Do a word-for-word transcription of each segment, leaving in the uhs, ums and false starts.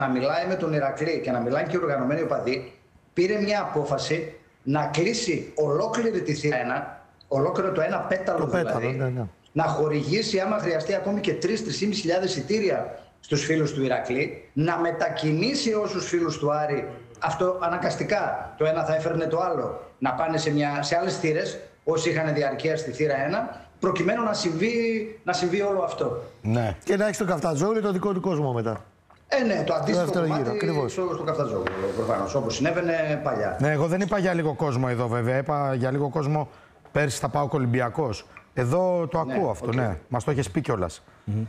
να μιλάει με τον Ηρακλή και να μιλάνε και οι οργανωμένοι οπαδοί, πήρε μια απόφαση να κλείσει ολόκληρη τη θύρα ένα, ολόκληρο το ένα πέταλο το δηλαδή, πέταλο, ναι, ναι. να χορηγήσει άμα χρειαστεί ακόμη και τρεις με τρεις χιλιάδες πεντακόσια εισιτήρια στους φίλους του Ηρακλή, να μετακινήσει όσους φίλους του Άρη, αυτό αναγκαστικά, το ένα θα έφερνε το άλλο, να πάνε σε, μια, σε άλλες θύρες, όσοι είχαν διαρκεία στη θύρα ένα, προκειμένου να συμβεί, να συμβεί όλο αυτό. Ναι. Και να έχει τον Καφτατζόγλου το δικό του κόσμο μετά. Ε, ναι, το αντίστοιχο κομμάτι γύρο, στο, στο Καφτατζόγλου, προφανώς, όπως συνέβαινε παλιά. Ναι, εγώ δεν είπα για λίγο κόσμο εδώ βέβαια, είπα για λίγο κόσμο πέρσι θα πάω Ολυμπιακός. Εδώ το ακούω ναι, αυτό, okay. ναι. Μας το έχεις πει κιόλας. Mm-hmm.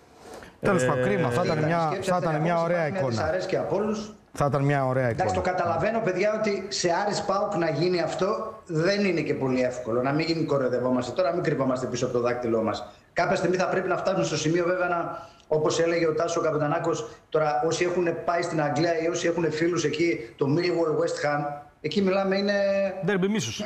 Τέλος πάντων, ε, κρίμα. Θα ήταν μια, θα ήταν μια ωραία εικόνα. Θα ήταν μια ωραία εικόνα. Εντάξει, το καταλαβαίνω, παιδιά, ότι σε Άρης ΠΑΟΚ να γίνει αυτό δεν είναι και πολύ εύκολο. Να μην γίνει κοροϊδευόμαστε τώρα, μην κρυβόμαστε πίσω από το δάκτυλό μας. Κάποια στιγμή θα πρέπει να φτάσουμε στο σημείο, βέβαια, να, όπως έλεγε ο Τάσος ο Καπετανάκος, τώρα όσοι έχουν πάει στην Αγγλία ή όσοι έχουν φίλους εκεί, το Millwall West Ham, εκεί μιλάμε είναι. Ντέρμπι μίσους.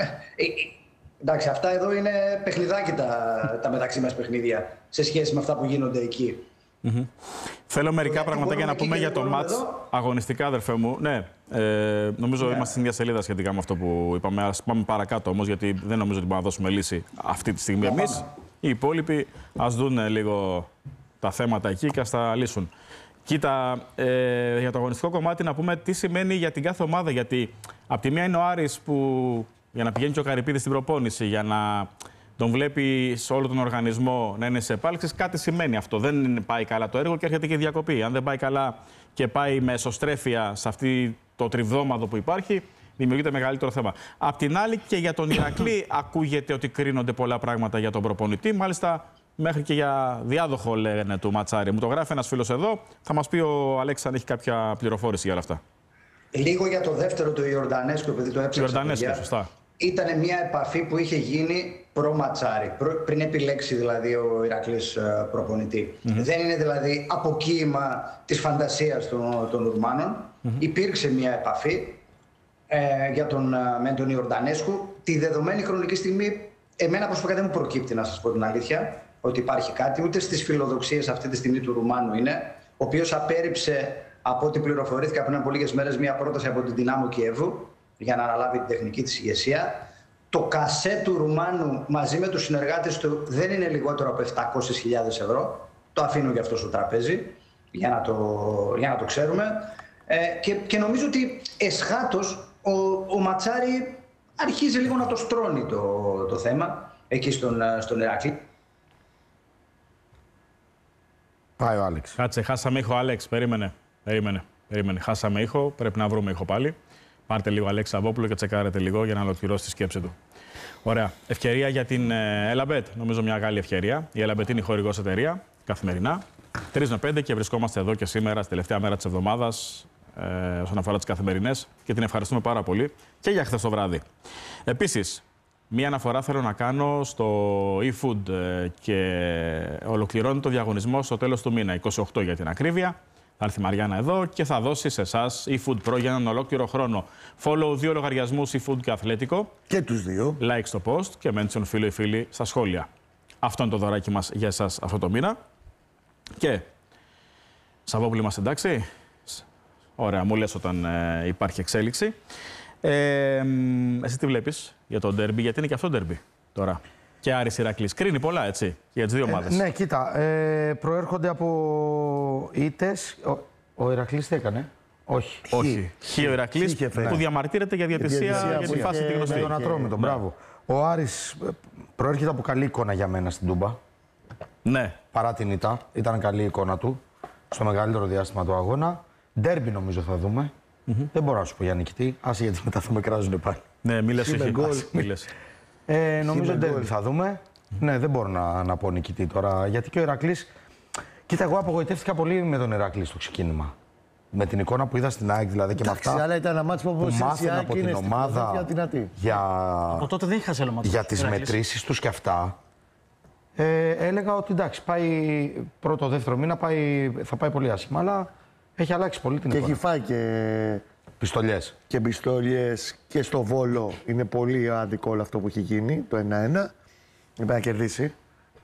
Εντάξει, αυτά εδώ είναι παιχνιδάκι τα, τα μεταξύ μας παιχνίδια σε σχέση με αυτά που γίνονται εκεί. Mm-hmm. Θέλω μερικά yeah, πραγματάκια να πούμε για το μάτς αγωνιστικά, αδερφέ μου. Ναι, ε, νομίζω yeah. είμαστε στην ίδια σελίδα σχετικά με αυτό που είπαμε. Ας πάμε παρακάτω όμως, γιατί δεν νομίζω ότι μπορούμε να δώσουμε λύση αυτή τη στιγμή yeah, εμείς. Οι υπόλοιποι ας δουν λίγο τα θέματα εκεί και ας τα λύσουν. Κοίτα, ε, για το αγωνιστικό κομμάτι να πούμε τι σημαίνει για την κάθε ομάδα. Γιατί από τη μία είναι ο Άρης που για να πηγαίνει και ο Καρυπίδης στην προπόνηση, για να τον βλέπει σε όλο τον οργανισμό να είναι σε επάλξεις, κάτι σημαίνει αυτό. Δεν πάει καλά το έργο και έρχεται και διακοπή. Αν δεν πάει καλά και πάει με εσωστρέφεια σε αυτή το τριβδόμαδο που υπάρχει, δημιουργείται μεγαλύτερο θέμα. Απ' την άλλη και για τον Ηρακλή ακούγεται ότι κρίνονται πολλά πράγματα για τον προπονητή. Μάλιστα μέχρι και για διάδοχο λένε του Ματσάρη. Μου το γράφει ένας φίλος εδώ. Θα μας πει ο Αλέξης αν έχει κάποια πληροφόρηση για όλα αυτά. Λίγο για το δεύτερο του Ιορδανέσκου, επειδή το έψαξα. Ιορδανέσκου, σωστά. Ήταν μια επαφή που είχε γίνει προ-Ματσάρη, προ, πριν επιλέξει δηλαδή ο Ηρακλής προπονητή. Mm-hmm. Δεν είναι δηλαδή αποκοίημα της φαντασίας των, των Ουρμάνων. Mm-hmm. Υπήρξε μια επαφή ε, για τον, με τον Ιορδανέσκου. Τη δεδομένη χρονική στιγμή, εμένα προσωπικά δεν μου προκύπτει, να σας πω την αλήθεια, ότι υπάρχει κάτι, ούτε στις φιλοδοξίες αυτή τη στιγμή του Ρουμάνου είναι, ο οποίος απέρριψε, από ό,τι πληροφορήθηκα πριν από λίγες μέρες, μια πρόταση από την Δυνάμο Κιέβου για να αναλάβει την τεχνική της ηγεσία. Το κασέ του Ρουμάνου μαζί με τους συνεργάτες του δεν είναι λιγότερο από επτακόσιες χιλιάδες ευρώ. Το αφήνω για αυτό στο τραπέζι, για να το, για να το ξέρουμε. Ε, και, και νομίζω ότι εσχάτως ο, ο Ματσάρη αρχίζει λίγο να το στρώνει το, το θέμα εκεί στον, στον Ηρακλή. Πάει ο Άλεξ. Κάτσε, χάσαμε ήχο, Άλεξ. Περίμενε. Περίμενε. Περίμενε. Χάσαμε ήχο. Πρέπει να βρούμε ήχο πάλι. Πάρτε λίγο Αλέξη Σαββόπουλο και τσεκάρετε λίγο για να ολοκληρώσει τη σκέψη του. Ωραία. Ευκαιρία για την Ελαμπέτ. Νομίζω μια μεγάλη ευκαιρία. Η Ελαμπέτ είναι η χορηγός εταιρεία καθημερινά. τρεις με πέντε και βρισκόμαστε εδώ και σήμερα, στη τελευταία μέρα της εβδομάδας, ε, όσον αφορά τις καθημερινές. Και την ευχαριστούμε πάρα πολύ και για χθες το βράδυ. Επίσης, μία αναφορά θέλω να κάνω στο eFood και ολοκληρώνει το διαγωνισμό στο τέλος του μήνα, είκοσι οκτώ για την ακρίβεια. Θα έρθει η Μαριάννα εδώ και θα δώσει σε εσάς eFood Pro για έναν ολόκληρο χρόνο. Follow δύο λογαριασμούς eFood και Αθλέτικο. Και τους δύο. Ναι. Like στο post και mention φίλο ή φίλη στα σχόλια. Αυτό είναι το δωράκι μας για εσάς αυτό το μήνα. Και, Σαββόπουλοι, είμαστε εντάξει. Ωραία, μου λες όταν ε, υπάρχει εξέλιξη. Ε, εσύ τι βλέπεις για το ντέρμπι, γιατί είναι και αυτό ντέρμπι τώρα. Και Άρης Ηρακλής. Κρίνει πολλά, έτσι, για τις δύο ομάδες. Ε, ναι, κοίτα, ε, προέρχονται από ήττες. Ο, ο Ηρακλής τι έκανε? Όχι. Όχι. Χ ο Ηρακλής που διαμαρτύρεται για διαιτησία για τη φάση τη γνωστή. Με τον Ατρόμητο, μπράβο. Ο Άρης προέρχεται από καλή εικόνα για μένα στην Τούμπα. Ναι. Παρά την ήττα. Ήταν καλή η εικόνα του στο μεγαλύτερο διάστημα του αγώνα. Ντέρμπι νομίζω θα δούμε. Mm-hmm. Δεν μπορώ να σου πω για νικητή. Άσε γιατί μετά θα με κράζουν πάλι. Ναι, μίλες όχι. Ε, νομίζω ντέρμπι θα δούμε. Mm. Ναι, δεν μπορώ να, να πω νικητή τώρα. Γιατί και ο Ηρακλής. Κοίτα, εγώ απογοητεύτηκα πολύ με τον Ηρακλή στο ξεκίνημα. Με την εικόνα που είδα στην ΑΕΚ δηλαδή και Εντάξει, με αυτά. Αλλά ήταν ένα μάτσο που μάθαινα από την ομάδα για, από τότε δεν είχα μάτσο, για τις μετρήσεις τους και αυτά. Ε, έλεγα ότι εντάξει, πάει πρώτο-δεύτερο μήνα πάει, θα πάει πολύ άσχημα. Αλλά έχει αλλάξει πολύ την και εικόνα. Και έχει φάει και. Πιστολιές. Και πιστολιές και στο Βόλο είναι πολύ άδικο όλο αυτό που έχει γίνει, το ένα ένα. Πρέπει να κερδίσει.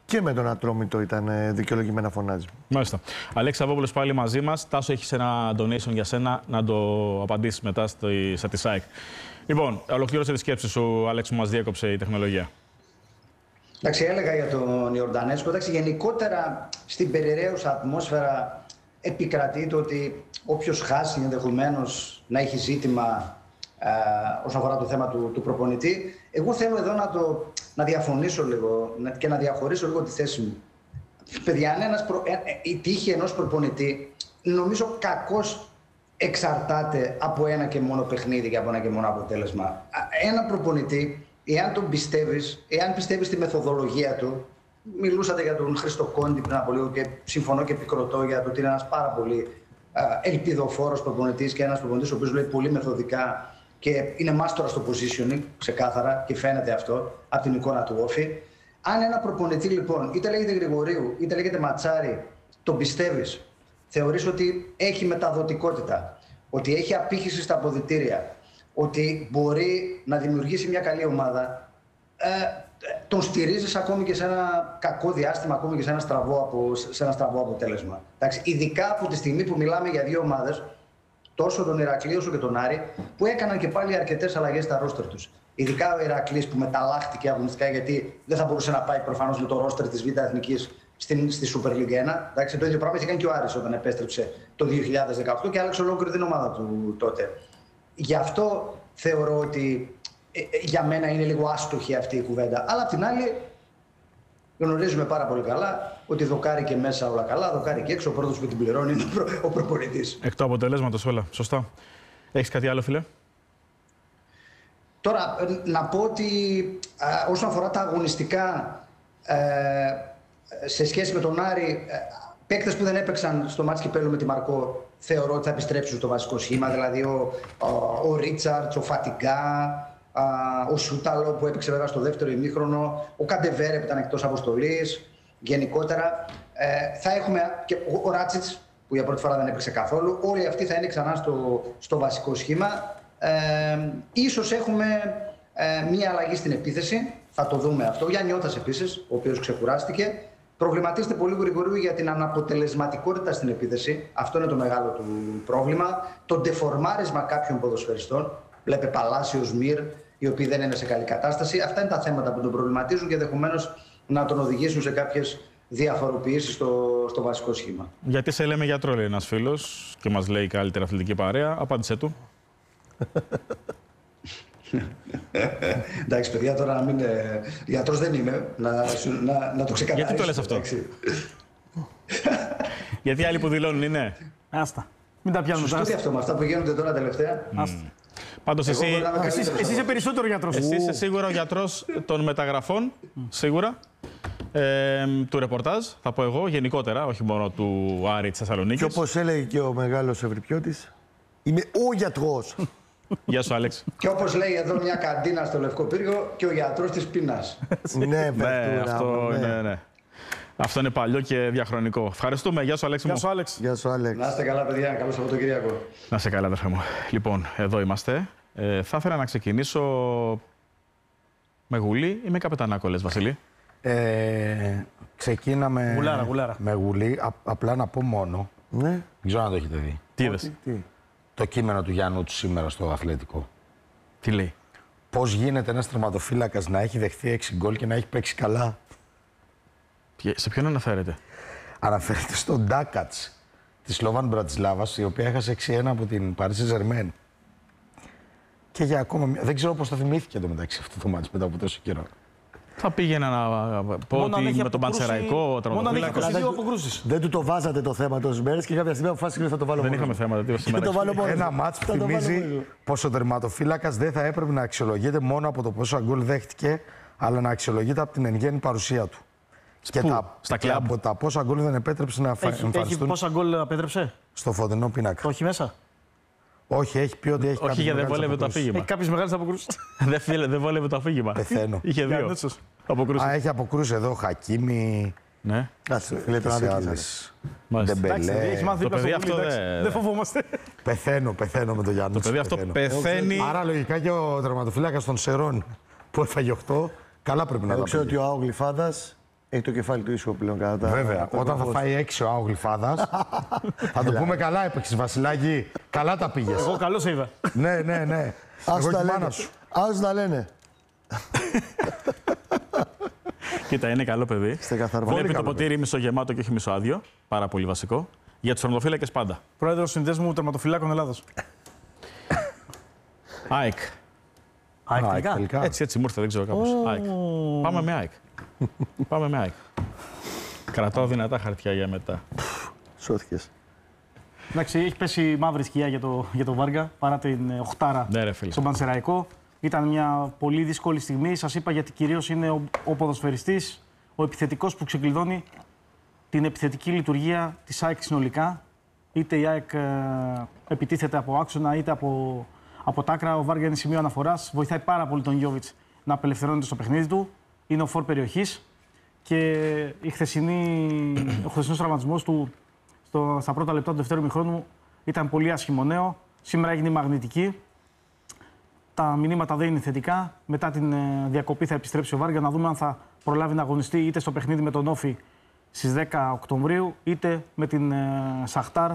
Και με τον Ατρόμητο ήταν δικαιολογημένα να φωνάζει. Μάλιστα. Αλέξη Σαββόπουλος πάλι μαζί μας. Τάσο, έχεις ένα donation για σένα να το απαντήσεις μετά στη, στα της ΑΕΚ. Λοιπόν, ολοκλήρωσε τη σκέψη σου, Αλέξη, που μας διέκοψε η τεχνολογία. Εντάξει, έλεγα για τον Ιορδανέσκο. Εντάξει, γενικότερα στην περιραίουσα ατμόσφαιρα επικρατεί το ότι όποιος χάσει ενδεχομένως να έχει ζήτημα ε, όσον αφορά το θέμα του, του προπονητή. Εγώ θέλω εδώ να, το, να διαφωνήσω λίγο και να διαχωρίσω λίγο τη θέση μου. Παιδιά, αν ένας προ, ε, ε, η τύχη ενός προπονητή νομίζω κακώς εξαρτάται από ένα και μόνο παιχνίδι και από ένα και μόνο αποτέλεσμα. Ένα προπονητή, εάν τον πιστεύεις, εάν πιστεύεις στη μεθοδολογία του, μιλούσατε για τον Χρήστο Κόντι πριν από λίγο και συμφωνώ και επικροτώ για το ότι είναι ένας πάρα πολύ ελπιδοφόρος προπονητής και ένας προπονητής ο οποίος λέει πολύ μεθοδικά και είναι μάστορα στο positioning, ξεκάθαρα, και φαίνεται αυτό από την εικόνα του όφη. Αν ένα προπονητή λοιπόν, είτε λέγεται Γρηγορίου, είτε λέγεται Ματσάρη, τον πιστεύεις, θεωρείς ότι έχει μεταδοτικότητα, ότι έχει απήχηση στα αποδυτήρια, ότι μπορεί να δημιουργήσει μια καλή ομάδα, ε, τον στηρίζεις ακόμη και σε ένα κακό διάστημα, ακόμη και σε ένα στραβό, απο, σε ένα στραβό αποτέλεσμα. Εντάξει, ειδικά από τη στιγμή που μιλάμε για δύο ομάδες, τόσο τον Ηρακλή όσο και τον Άρη, που έκαναν και πάλι αρκετές αλλαγές στα ρόστερ τους. Ειδικά ο Ηρακλής που μεταλλάχτηκε αγωνιστικά, γιατί δεν θα μπορούσε να πάει προφανώς με το ρόστερ της Β' Εθνικής στη, στη Super League ένα. Εντάξει, το ίδιο πράγμα είχε κάνει και ο Άρης όταν επέστρεψε το δύο χιλιάδες δεκαοκτώ και άλλαξε ολόκληρη την ομάδα του τότε. Γι' αυτό θεωρώ ότι ε, για μένα είναι λίγο άστοχη αυτή η κουβέντα. Αλλά απ' την άλλη, γνωρίζουμε πάρα πολύ καλά ότι δοκάρει και μέσα όλα καλά, δοκάρει και έξω. Ο πρώτος που την πληρώνει είναι ο προπονητής. Εκ του αποτελέσματος όλα. Σωστά. Έχεις κάτι άλλο, φίλε? Τώρα, να πω ότι α, όσον αφορά τα αγωνιστικά, ε, σε σχέση με τον Άρη, ε, παίκτες που δεν έπαιξαν στο μάτς κυπέλλου με τη Μαρκό, θεωρώ ότι θα επιστρέψουν στο βασικό σχήμα. Δηλαδή ο, ο, ο Ρίτσαρτς, ο Φατιγκά, α, ο Σούταλο που έπαιξε βέβαια στο δεύτερο ημίχρονο, ο Καντεβέρε που ήταν εκτός αποστολής. Γενικότερα ε, θα έχουμε και ο, ο Ράτσιτς που για πρώτη φορά δεν έπαιξε καθόλου. Όλοι αυτοί θα είναι ξανά στο, στο βασικό σχήμα. Ε, ίσως έχουμε ε, μία αλλαγή στην επίθεση, θα το δούμε αυτό. Ο Γιάννιώτας επίσης, ο οποίος ξεκουράστηκε. Προβληματίστε πολύ Γρηγορίου για την αναποτελεσματικότητα στην επίθεση. Αυτό είναι το μεγάλο του πρόβλημα. Το ντεφορμάρισμα κάποιων ποδοσφαιριστών. Βλέπε Παλάσιος, Μυρ, οι οποίοι δεν είναι σε καλή κατάσταση. Αυτά είναι τα θέματα που τον προβληματίζουν και ενδεχομένως να τον οδηγήσουν σε κάποιες διαφοροποιήσεις στο, στο βασικό σχήμα. Γιατί σε λέμε γιατρό, λέει ένας φίλος και μας λέει καλύτερη αθλητική παρέα. Απάντησε του. Εντάξει, παιδιά, τώρα να μην. Ε, γιατρός δεν είμαι, να, να, να το ξεκαθαρίσω. Γιατί το λες αυτό? Γιατί άλλοι που δηλώνουν είναι. Άστα. Μην τα πιάνουμε τώρα. Σωστό αυτό με αυτά που γίνονται τώρα τελευταία. Mm. Πάντως εσύ, εσύ, εσύ είσαι περισσότερο γιατρός. Εσύ είσαι σίγουρα ο γιατρός των μεταγραφών, σίγουρα. Ε, του ρεπορτάζ, θα πω εγώ, γενικότερα, όχι μόνο του Άρη της Θεσσαλονίκης. Και όπως έλεγε και ο μεγάλος Ευρυπιώτης, είμαι ο γιατρός. Γεια σου, Άλεξ. Και όπως λέει εδώ μια καντίνα στο Λευκό Πύργο, και ο γιατρός της πείνας. Ναι, ναι, αυτό, ναι, ναι. Αυτό είναι παλιό και διαχρονικό. Ευχαριστούμε. Γεια σου, Άλεξ. Γεια σου, Άλεξ. Γεια σου, Άλεξ. Να είστε καλά, παιδιά. Καλό Σαββατοκύριακο. Να είστε καλά, αδερφέ μου. Λοιπόν, εδώ είμαστε. Ε, θα ήθελα να ξεκινήσω με Γουλή ή με Καπετανάκο, λες, Βασίλη? Ε, ξεκίναμε γουλάρα, γουλάρα. με Γουλή. Α, απλά να πω μόνο. Ναι. Δεν ξέρω αν το έχετε δει. Τι είδες? Τι. Το κείμενο του Γιάννου του σήμερα στο Αθλητικό. Τι λέει? Πώς γίνεται ένας τερματοφύλακας να έχει δεχθεί έξι γκολ και να έχει παίξει καλά? Σε ποιον αναφέρεται? Αναφέρεται στον Ντάκατς της Σλόβαν Μπρατισλάβας, η οποία έχασε έξι ένα από την Paris Saint-Germain. Και για ακόμα μια... Δεν ξέρω πώς το θυμήθηκε εντωμεταξύ αυτό το μάτς μετά από τόσο καιρό. Θα πήγαινα να πω Μόνο ότι με τον Πανσεραϊκό τερματοφύλακας. δύο αποκρούσεις. Δεν του το βάζατε το θέμα τόσες μέρες και κάποια στιγμή αποφάσισε ότι θα το βάλω Δεν μόνο. είχαμε θέματα. Τι Θα το βάλω μόνο. Ένα μάτς που θυμίζει πως ο τερματοφύλακας δεν θα έπρεπε να αξιολογείται μόνο από το πόσο γκολ δέχτηκε, αλλά να αξιολογείται από την εν γέννη παρουσία του. Και, τα, στα και από τα πόσα γκολ δεν επέτρεψε να εμφανιστούν. Έχει πόσα γκολ απέτρεψε? Στο φωτεινό πίνακα. Το έχει μέσα? Όχι, έχει πει ότι έχει Όχι, γιατί δεν βόλευε το αφήγημα. Έχει κάποιες μεγάλες αποκρούσεις? Δεν βόλευε το αφήγημα. Πεθαίνω. Είχε δύο. Α, έχει αποκρούσει εδώ Χακίμι. Ναι. Κάτσε, φίλε, τον αδικήσατε. Ντεμπελέ. Έχει μάθει Το δίπλα παιδί στο αυτό Γουλή, δεν- δεν φοβόμαστε. Πεθαίνω, πεθαίνω με τον Γιάννη. Το παιδί αυτό πεθαίνει. Άρα λογικά και ο τερματοφύλακας των Σερών που έφαγε οκτώ, καλά πρέπει να Εγώ τα ξέρω πήγε. ότι ο Άο Γλυφάδας Έχει το κεφάλι του ίσου πλέον κατά τα. Βέβαια, τα όταν θα τα φάει έξι ο Άο Γλυφάδας, θα του πούμε καλά έπαιξες Βασιλάκη, καλά τα πήγες. Εγώ καλό σε είδα. Ναι, ναι, ναι. Ας Εγώ τα και η λένε. μάνα σου. Ας τα λένε. Κοίτα, είναι καλό παιδί. Είστε καθαρμόνοι. Βλέπει το καλό ποτήρι μισογεμάτο και όχι μισοάδιο. Πάρα πολύ βασικό. Για τους τερματοφύλακες πάντα. Πρόεδρος Συνδέσμου Τερματοφυλάκων Ελλάδος. ΑΕΚ. ΑΕΚ Α, τελικά. τελικά. Έτσι, έτσι μου ήρθε, δεν ξέρω κάπως. ΑΕΚ. Πάμε με ΑΕΚ. Πάμε με ΑΕΚ. Κρατάω δυνατά χαρτιά για μετά. Σώθηκες. Εντάξει, έχει πέσει μαύρη σκιά για το, για το Βάργα παρά την ε, οχτάρα Ναι, ρε φίλε. στον Πανσεραϊκό. Ήταν μια πολύ δύσκολη στιγμή. Σας είπα γιατί κυρίως είναι ο, ο ποδοσφαιριστής, ο επιθετικός που ξεκλειδώνει την επιθετική λειτουργία της ΑΕΚ συνολικά. Είτε η ΑΕΚ ε, επιτίθεται από άξονα είτε από, από τ' άκρα. Ο Βάργα είναι σημείο αναφοράς. Βοηθάει πάρα πολύ τον Γιόβιτς να απελευθερώνεται στο παιχνίδι του. Είναι ο φορ περιοχής. Και η χθεσινή, ο χθεσινός τραυματισμός του στο, στα πρώτα λεπτά του δεύτερου ημιχρόνου ήταν πολύ άσχημο νέο. Σήμερα έγινε μαγνητική. Τα μηνύματα δεν είναι θετικά. Μετά την ε, διακοπή θα επιστρέψει ο Βάργα να δούμε αν θα προλάβει να αγωνιστεί είτε στο παιχνίδι με τον Όφη στις δέκα Οκτωβρίου, είτε με την ε, Σαχτάρ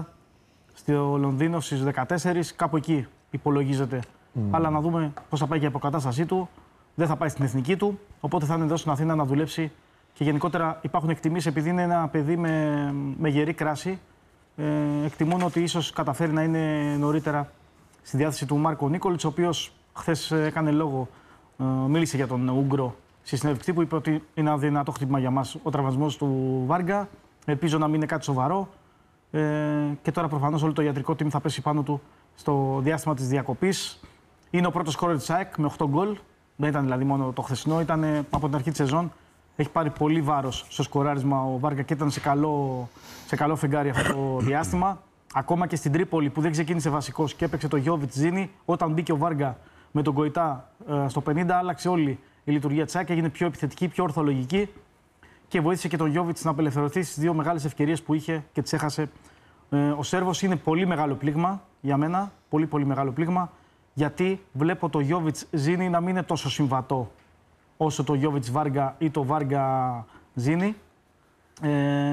στο Λονδίνο στις δεκατέσσερις. Κάπου εκεί υπολογίζεται. Mm. Αλλά να δούμε πώς θα πάει και η αποκατάστασή του. Δεν θα πάει στην εθνική του, οπότε θα είναι εδώ στην Αθήνα να δουλέψει. Και γενικότερα υπάρχουν εκτιμήσεις, επειδή είναι ένα παιδί με, με γερή κράση, ε, εκτιμούν ότι ίσως καταφέρει να είναι νωρίτερα στη διάθεση του Μάρκο Νίκολιτς, ο οποίος χθες έκανε λόγο, ε, μίλησε για τον Ούγκρο στη συνέντευξη που είπε ότι είναι ένα δυνατό χτύπημα για μας ο τραυματισμός του Βάργα. Ελπίζω να μην είναι κάτι σοβαρό. Ε, και τώρα προφανώς όλο το ιατρικό team θα πέσει πάνω του στο διάστημα της διακοπής. Είναι ο πρώτος σκόρερ της ΑΕΚ με οκτώ γκολ. Δεν ήταν δηλαδή μόνο το χθεσινό, ήταν από την αρχή της σεζόν. Έχει πάρει πολύ βάρος στο σκοράρισμα ο Βάργα και ήταν σε καλό, σε καλό φεγγάρι αυτό το διάστημα. Ακόμα και στην Τρίπολη που δεν ξεκίνησε βασικός και έπαιξε το Γιόβιτς Ζίνι, όταν μπήκε ο Βάργα με τον Γκοϊτά ε, στο πενήντα, άλλαξε όλη η λειτουργία της ΑΕΚ, έγινε πιο επιθετική, πιο ορθολογική και βοήθησε και τον Γιόβιτς να απελευθερωθεί στις δύο μεγάλες ευκαιρίες που είχε και τις έχασε. Ε, ο Σέρβος είναι πολύ μεγάλο πλήγμα για μένα, πολύ πολύ μεγάλο πλήγμα, γιατί βλέπω το Γιόβιτς Ζίνι να μην είναι τόσο συμβατό όσο το Γιόβιτς Βάργα ή το Βάργα Ζίνι. Ε,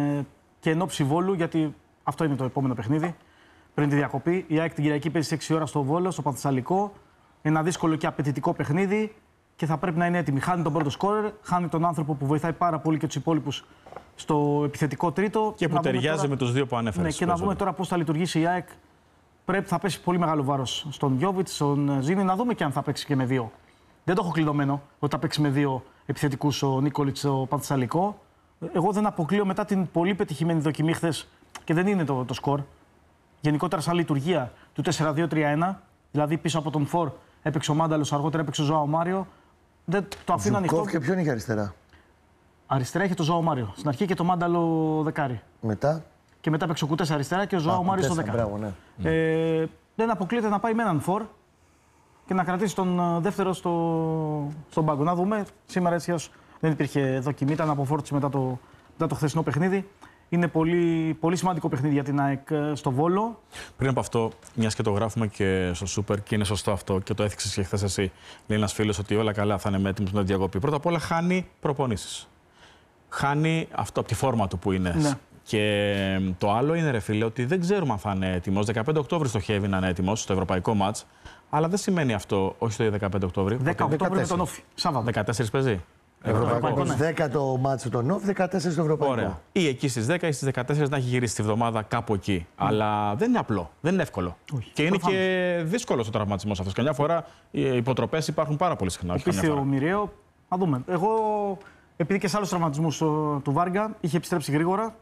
και εν ώψη Βόλου, γιατί αυτό είναι το επόμενο παιχνίδι, πριν τη διακοπή. Η ΑΕΚ την Κυριακή παίζει σε έξι ώρα στο Βόλο, στο Πανθεσσαλικό. Ένα δύσκολο και απαιτητικό παιχνίδι και θα πρέπει να είναι έτοιμη. Χάνει τον πρώτο σκόρερ, χάνει τον άνθρωπο που βοηθάει πάρα πολύ και τους υπόλοιπους στο επιθετικό τρίτο. Και που ταιριάζει τώρα με τους δύο που ανέφερες. Ναι, και να δούμε τώρα πώς θα λειτουργήσει η ΑΕΚ. Πρέπει, θα πέσει πολύ μεγάλο βάρος στον Γιόβιτς, στον Ζίνι, να δούμε και αν θα παίξει και με δύο. Δεν το έχω κλειδωμένο ότι θα παίξει με δύο επιθετικούς ο Νίκολιτς στο Πανθεσσαλικό. Εγώ δεν αποκλείω μετά την πολύ πετυχημένη δοκιμή χθες και δεν είναι το, το σκορ. Γενικότερα, σαν λειτουργία του τέσσερα δύο τρία ένα, δηλαδή πίσω από τον Φορ έπαιξε ο Μάνταλος, αργότερα έπαιξε ο Ζωάο Μάριο. Δεν το αφήνω ανοιχτό. Ζουκόφ και ποιον είχε αριστερά. Αριστερά είχε το Ζωάο Μάριο. Στην αρχή και το Μάνταλο δεκάρι. Μετά. Και μετά έπαιξε ο Κουτές αριστερά και ο Ζωάο Μάριο στο δεκάρι. Μπράβο, ναι. Ε, δεν αποκλείεται να πάει με έναν Φορ και να κρατήσει τον δεύτερο στο, στον πάγκο. Να δούμε. Σήμερα έτσι δεν υπήρχε δοκιμή, ήταν αποφόρτιση μετά το, μετά το χθεσινό παιχνίδι. Είναι πολύ, πολύ σημαντικό παιχνίδι για την ΑΕΚ στο Βόλο. Πριν από αυτό, μια και το γράφουμε και στο Σούπερ και είναι σωστό αυτό και το έθιξες και χθες εσύ, λέει ένας φίλος ότι όλα καλά θα είναι έτοιμος με την διακοπή. Πρώτα απ' όλα χάνει προπονήσεις. Χάνει αυτό από τη φόρμα του που είναι. Ναι. Και το άλλο είναι, ρε φίλε, ότι δεν ξέρουμε αν θα είναι έτοιμος. δεκαπέντε Οκτώβρη στοχεύει να είναι έτοιμος στο ευρωπαϊκό μάτς. Αλλά δεν σημαίνει αυτό, όχι το δεκαπέντε Οκτώβρη. δέκα Οκτώβρη με τον Όφη. Σάββατο. δεκατέσσερις παίζει. Ευρωπαϊκό. ναι. δέκα το μάτσο τον Όφη, δεκατέσσερα στο Ευρωπαϊκό. Ωραία. Ή εκεί στις δέκα ή στις δεκατέσσερις να έχει γυρίσει τη βδομάδα κάπου εκεί. Mm. Αλλά δεν είναι απλό, δεν είναι εύκολο. Όχι, και είναι προφανώς. και δύσκολος ο τραυματισμός αυτός. Καμιά φορά οι υποτροπές υπάρχουν πάρα πολύ συχνά. όχι καμιά Πίθιο φορά. μοιραίο. Θα δούμε. Εγώ, επειδή και σε άλλους τραυματισμούς του Βάργα είχε επιστρέψει γρήγορα,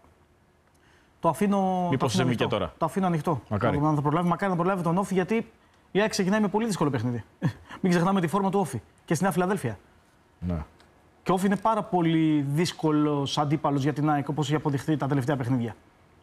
το αφήνω. Μήπως το αφήνω είσαι και ανοιχτό. τώρα. Το αφήνω ανοιχτό. Μακάρι. Να δούμε αν θα προλάβει. Μακάρι να προλάβει τον Όφη, γιατί η ΑΕΚ ξεκινάει με πολύ δύσκολο παιχνίδι. Μην ξεχνάμε τη φόρμα του Όφη και στη Νέα Φιλαδέλφια. Ναι. Και ο Όφη είναι πάρα πολύ δύσκολος αντίπαλος για την ΑΕΚ, όπως έχει αποδειχθεί τα τελευταία παιχνίδια.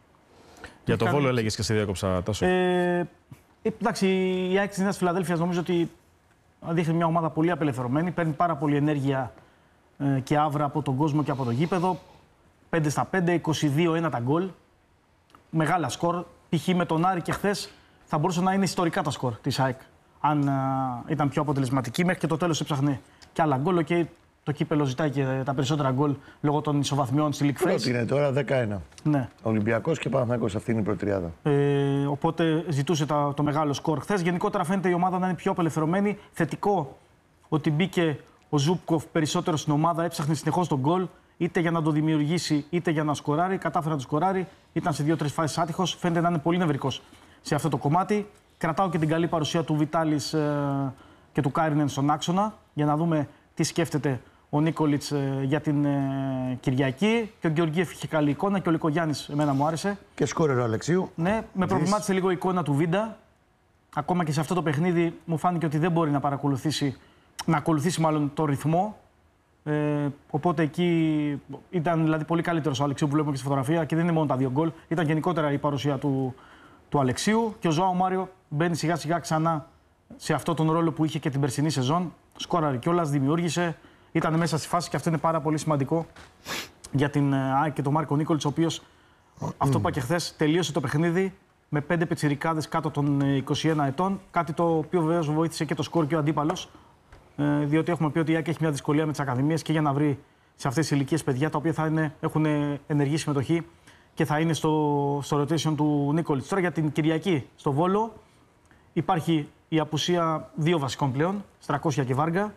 Για το κάνει- Βόλο έλεγες και σε διάκοψα τόσο. Ε, εντάξει, η ΑΕΚ της Νέας Φιλαδέλφειας νομίζω ότι δείχνει μια ομάδα πολύ απελευθερωμένη. Παίρνει πάρα πολύ ενέργεια ε, και άβρα από τον κόσμο και από το γήπεδο. πέντε στα πέντε, είκοσι δύο ένα τα γκολ. Μεγάλα σκορ. Π.χ. με τον Άρη και χθες θα μπορούσε να είναι ιστορικά τα σκορ της ΑΕΚ. Αν α, ήταν πιο αποτελεσματική, μέχρι και το τέλος έψαχνε και άλλα γκολ. Και Το κύπελο ζητάει και τα περισσότερα γκολ λόγω των ισοβαθμιών στη League Phase. Πρώτη είναι τώρα δέκα ένα. Ναι. Ολυμπιακός και Παναθηναϊκός, αυτή είναι η πρώτη τριάδα. Ε, οπότε ζητούσε τα, το μεγάλο σκορ χθες. Γενικότερα φαίνεται η ομάδα να είναι πιο απελευθερωμένη. Θετικό ότι μπήκε ο Ζούπκοφ περισσότερο στην ομάδα, έψαχνε συνεχώς τον γκολ, είτε για να το δημιουργήσει είτε για να σκοράρει. Κατάφερε να το σκοράρει. Ήταν σε δύο-τρεις φάσεις άτυχος. Φαίνεται να είναι πολύ νευρικός σε αυτό το κομμάτι. Κρατάω και την καλή παρουσία του Βιτάλης ε, και του Κάιρινεν στον άξονα για να δούμε τι σκέφτεται ο Νίκολιτς ε, για την ε, Κυριακή. Και ο Γεωργίεφ είχε καλή εικόνα και ο Λικογιάννης εμένα μου άρεσε. Και σκόρερ ο Αλεξίου. Ναι, με προβλημάτισε λίγο η εικόνα του Βίντα. Ακόμα και σε αυτό το παιχνίδι μου φάνηκε ότι δεν μπορεί να παρακολουθήσει, να ακολουθήσει μάλλον το ρυθμό. Ε, οπότε εκεί ήταν δηλαδή πολύ καλύτερος ο Αλεξίου που βλέπουμε και στη φωτογραφία και δεν είναι μόνο τα δύο γκολ. Ήταν γενικότερα η παρουσία του, του Αλεξίου. Και ο Ζωάο Μάριο μπαίνει σιγά σιγά ξανά σε αυτόν τον ρόλο που είχε και την περσινή σεζόν. Σκόραρε κιόλας, δημιούργησε, ήταν μέσα στη φάση και αυτό είναι πάρα πολύ σημαντικό για την ΑΕΚ και τον Μάρκο Νίκολιτς, ο οποίος, mm. αυτό που είπα και χθες, τελείωσε το παιχνίδι με πέντε πιτσιρικάδες κάτω των είκοσι ένα ετών. Κάτι το οποίο βεβαίως βοήθησε και το σκορ και ο αντίπαλος. Ε, διότι έχουμε πει ότι η ΑΕΚ έχει μια δυσκολία με τις ακαδημίες και για να βρει σε αυτές τις ηλικίες παιδιά τα οποία θα είναι, έχουν ενεργή συμμετοχή και θα είναι στο, στο rotation του Νίκολιτς. Τώρα για την Κυριακή στο Βόλο υπάρχει η απουσία δύο βασικών πλέον, Στρακόσια και Βάργα.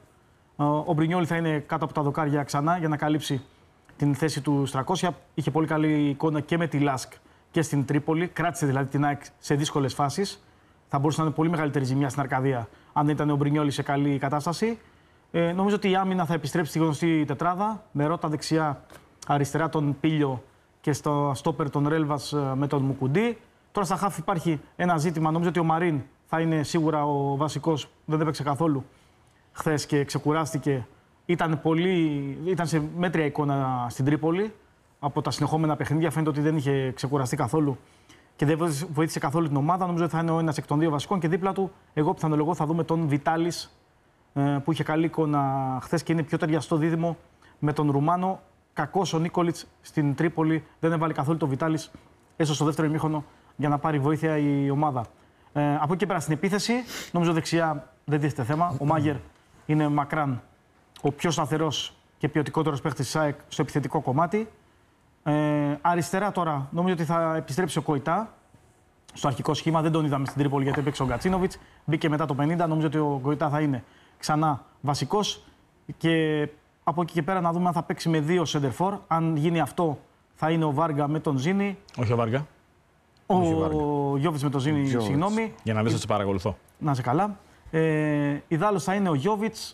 Ο Μπρινιόλι θα είναι κάτω από τα δοκάρια ξανά για να καλύψει την θέση του Στρακόσια. Είχε πολύ καλή εικόνα και με τη Λάσκ και στην Τρίπολη. Κράτησε δηλαδή την ΑΕΚ σε δύσκολες φάσεις. Θα μπορούσε να είναι πολύ μεγαλύτερη ζημιά στην Αρκαδία αν δεν ήταν ο Μπρινιόλι σε καλή κατάσταση. Ε, νομίζω ότι η άμυνα θα επιστρέψει στη γνωστή τετράδα. Με Ρώτα δεξιά, αριστερά τον Πίλιο και στο στόπερ τον Ρέλβας με τον Μουκουντή. Τώρα στα χάφ υπάρχει ένα ζήτημα. Νομίζω ότι ο Μαρίν θα είναι σίγουρα ο βασικός. Δεν έπαιξε καθόλου χθες και ξεκουράστηκε. Ήταν, πολύ, ήταν σε μέτρια εικόνα στην Τρίπολη. Από τα συνεχόμενα παιχνίδια φαίνεται ότι δεν είχε ξεκουραστεί καθόλου και δεν βοήθησε καθόλου την ομάδα. Νομίζω ότι θα είναι ο ένας εκ των δύο βασικών και δίπλα του, εγώ πιθανολογώ, θα δούμε τον Βιτάλης που είχε καλή εικόνα χθες και είναι πιο ταιριαστό δίδυμο με τον Ρουμάνο. Κακός ο Νίκολιτς στην Τρίπολη, δεν έβαλε καθόλου τον Βιτάλης, έστω στο δεύτερο ημίχρονο, για να πάρει βοήθεια η ομάδα. Ε, από εκεί και πέρα στην επίθεση, νομίζω δεξιά δεν τίθεται θέμα. Ο Μάγερ είναι μακράν ο πιο σταθερός και ποιοτικότερος παίκτης της ΑΕΚ στο επιθετικό κομμάτι. Ε, αριστερά τώρα νομίζω ότι θα επιστρέψει ο Κοϊτά στο αρχικό σχήμα. Δεν τον είδαμε στην Τρίπολη γιατί έπαιξε ο Γκατσίνοβιτς. Μπήκε μετά το πενήντα. Νομίζω ότι ο Κοϊτά θα είναι ξανά βασικός. Και από εκεί και πέρα να δούμε αν θα παίξει με δύο σεντερφόρ. Αν γίνει αυτό, θα είναι ο Βάργα με τον Ζήνη. Όχι ο Βάργα. Ο, ο Γιώβιτς με τον Ζήνη, συγγνώμη. Για να δεις ότι σε παρακολουθώ. Να είσαι καλά. Ε, Ιδάλλως θα είναι ο Γιώβιτς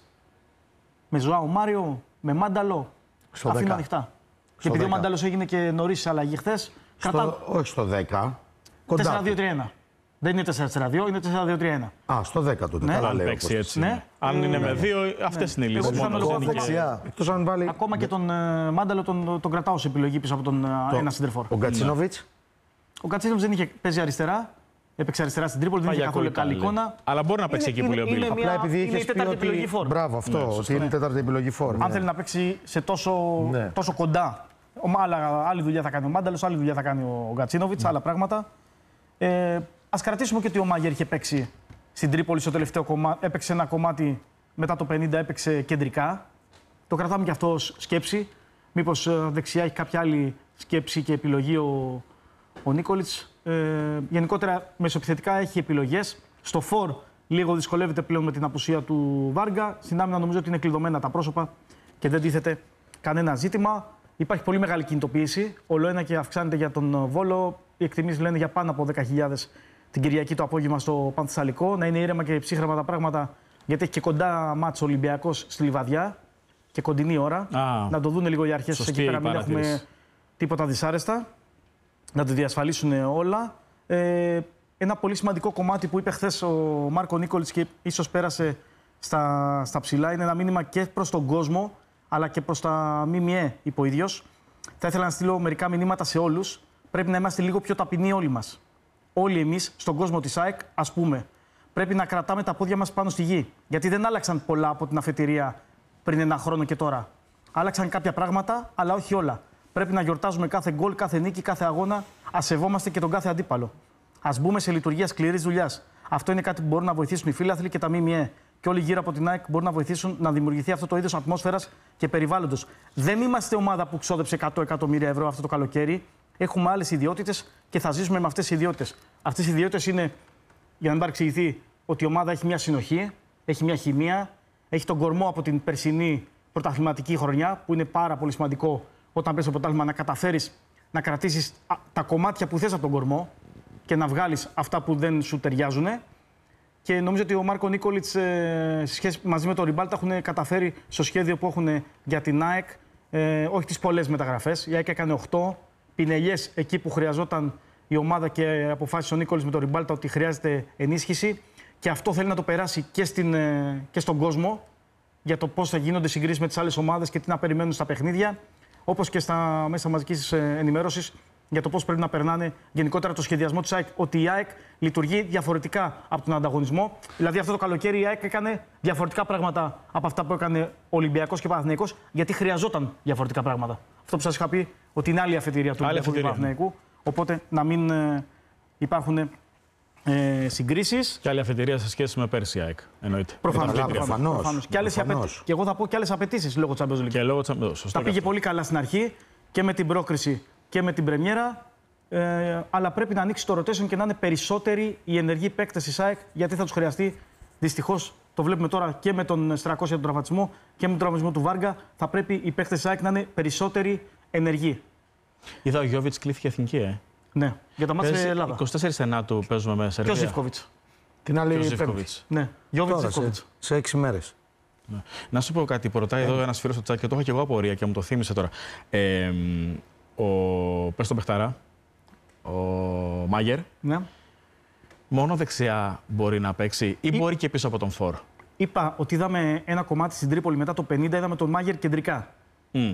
με Ζωάο Μάριο, με Μάνταλο. Στο αφήνω δέκα. ανοιχτά. Και επειδή ο Μάνταλος έγινε και νωρίς αλλαγή χθες. Στο, κρατάω... Όχι στο δέκα. τέσσερα δύο τρία ένα. Δεν είναι τέσσερα τέσσερα δύο, είναι τέσσερα δύο τρία ένα. Α, στο δέκα τότε. Ναι. Καλά Αν λέω. παίξει όπως- έτσι. Ναι. Αν είναι με Ε, δύο, αυτές είναι οι Εγώ λύσεις. πιθανολογώ Μόνο ακόμα- δεξιά. Εκτός αν βάλει Ακόμα και τον ε, Μάνταλο τον, τον κρατάω σε επιλογή πίσω από τον ε, ένα σεντερφόρ. ο Γκατσίνοβιτς. Ο Κατσίνοβιτς δεν είχε παίζει αριστερά. Έπαιξε αριστερά στην Τρίπολη, δεν είχε καθόλου καλή εικόνα. Αλλά μπορεί να παίξει εκεί που λέει ο Μπίλ. είναι μια- Απλά επειδή είναι η είχες πει τέταρτη επιλογή ότι... φόρ. Μπράβο, αυτό, Ναι, ότι σωστό. είναι η τέταρτη επιλογή φόρ. Αν ναι. θέλει να παίξει σε τόσο, Ναι. τόσο κοντά. Ο, άλλα, άλλη δουλειά θα κάνει ο Μάνταλος, άλλη δουλειά θα κάνει ο Γκατσίνοβιτς, άλλα πράγματα. Ε, ας κρατήσουμε και ότι ο Μάγερ είχε παίξει στην Τρίπολη στο τελευταίο κομμάτι. Έπαιξε ένα κομμάτι μετά το πενήντα, έπαιξε κεντρικά. Το κρατάμε και αυτό ως σκέψη. Μήπως ε, δεξιά έχει κάποια άλλη σκέψη και επιλογή ο, ο Νίκολιτς. Ε, γενικότερα μεσοεπιθετικά έχει επιλογές. Στο φορ λίγο δυσκολεύεται πλέον με την απουσία του Βάργα. Στην άμυνα νομίζω ότι είναι κλειδωμένα τα πρόσωπα και δεν τίθεται κανένα ζήτημα. Υπάρχει πολύ μεγάλη κινητοποίηση. Όλο ένα και αυξάνεται για τον Βόλο. Οι εκτιμήσεις λένε για πάνω από δέκα χιλιάδες την Κυριακή το απόγευμα στο Πανθεσσαλικό. Να είναι ήρεμα και ψύχρεμα τα πράγματα, γιατί έχει και κοντά μάτς Ολυμπιακός στη Λιβαδιά και κοντινή ώρα. Α, να το δουν λίγο οι αρχές σωστή εκεί πέρα, μην έχουμε παρατήρηση. τίποτα δυσάρεστα. Να το διασφαλίσουν όλα. Ε, ένα πολύ σημαντικό κομμάτι που είπε χθες ο Μάρκο Νίκολιτς και ίσως πέρασε στα, στα ψηλά είναι ένα μήνυμα και προς τον κόσμο αλλά και προς τα ΜΜΕ, είπε ο ίδιος. Θα ήθελα να στείλω μερικά μηνύματα σε όλους. Πρέπει να είμαστε λίγο πιο ταπεινοί όλοι μας. Όλοι εμείς στον κόσμο της ΑΕΚ, ας πούμε, πρέπει να κρατάμε τα πόδια μας πάνω στη γη. Γιατί δεν άλλαξαν πολλά από την αφετηρία πριν ένα χρόνο και τώρα. Άλλαξαν κάποια πράγματα, αλλά όχι όλα. Πρέπει να γιορτάζουμε κάθε γκολ, κάθε νίκη, κάθε αγώνα. Ας σεβόμαστε και τον κάθε αντίπαλο. Ας μπούμε σε λειτουργία σκληρής δουλειάς. Αυτό είναι κάτι που μπορούν να βοηθήσουν οι φίλαθλοι και τα ΜΜΕ. Και και όλοι γύρω από την ΑΕΚ μπορούν να βοηθήσουν να δημιουργηθεί αυτό το είδος ατμόσφαιρας και περιβάλλοντος. Δεν είμαστε ομάδα που ξόδεψε εκατό εκατομμύρια ευρώ αυτό το καλοκαίρι. Έχουμε άλλες ιδιότητες και θα ζήσουμε με αυτές τις ιδιότητες. Αυτές οι ιδιότητες είναι, για να μην παρεξηγηθεί, ότι η ομάδα έχει μια συνοχή, έχει μια χημεία, έχει τον κορμό από την περσινή πρωταθληματική χρονιά, που είναι πάρα πολύ σημαντικό όταν παίρνεις το πρωτάθλημα να καταφέρεις να κρατήσεις τα κομμάτια που θες από τον κορμό και να βγάλεις αυτά που δεν σου ταιριάζουν. Και νομίζω ότι ο Μάρκο Νίκολιτς ε, σχέση, μαζί με τον Ριμπάλτα έχουν καταφέρει στο σχέδιο που έχουν για την ΑΕΚ ε, όχι τις πολλές μεταγραφές. Η ΑΕΚ έκανε οκτώ πινελιές εκεί που χρειαζόταν η ομάδα και αποφάσισε ο Νίκολιτς με τον Ριμπάλτα ότι χρειάζεται ενίσχυση. Και αυτό θέλει να το περάσει και, στην, ε, και στον κόσμο για το πώς θα γίνονται συγκρίσεις με τις άλλες ομάδες και τι να περιμένουν στα παιχνίδια. Όπως και στα μέσα μαζικής ενημέρωσης για το πώς πρέπει να περνάνε γενικότερα το σχεδιασμό της ΑΕΚ. Ότι η ΑΕΚ λειτουργεί διαφορετικά από τον ανταγωνισμό. Δηλαδή, αυτό το καλοκαίρι η ΑΕΚ έκανε διαφορετικά πράγματα από αυτά που έκανε ο Ολυμπιακός και ο Παναθηναϊκός, γιατί χρειαζόταν διαφορετικά πράγματα. Αυτό που σας είχα πει, ότι είναι άλλη αφετηρία του Ολυμπιακού και του Παναθηναϊκού. Οπότε να μην ε, υπάρχουν ε, συγκρίσεις. Και άλλη αφετηρία σε σχέση με πέρσι η ΑΕΚ. Εννοείται. Προφανώς. Και, και εγώ θα πω και άλλες απαιτήσεις λόγω Champions League. Και λόγω Champions League. Τα πήγε πολύ καλά στην αρχή και με την πρόκριση και με την πρεμιέρα. Ε, αλλά πρέπει να ανοίξει το rotation και να είναι περισσότεροι οι ενεργοί παίκτες της ΑΕΚ, γιατί θα τους χρειαστεί. Δυστυχώς το βλέπουμε τώρα και με τον Στρακώσια τον τραυματισμό και με τον τραυματισμό του Βάργα. Θα πρέπει οι παίκτες της ΑΕΚ να είναι περισσότεροι ενεργοί. Είδα ο Γιώβιτς κλήθηκε εθνική, ε. Ναι, για τα μάτια της Ελλάδα. είκοσι τέσσερις ενάτου παίζουμε με Σερβία. Και ο Ζιβκόβιτς. Την άλλη Ζιβκόβιτς. Ναι, Γιώβιτς Ζιβκόβιτς. Σε έξι μέρες. Ναι. Να σου πω κάτι που ρωτάει εδώ ένας φίλος στο chat και το είχα και εγώ απορία και μου το θύμισε τώρα. Ε, ο πες τον Πεχταρά, ο Μάγερ, ναι. μόνο δεξιά μπορεί να παίξει ή, ή μπορεί και πίσω από τον Φορ. Είπα ότι είδαμε ένα κομμάτι στην Τρίπολη μετά το πενήντα, είδαμε τον Μάγερ κεντρικά. Mm.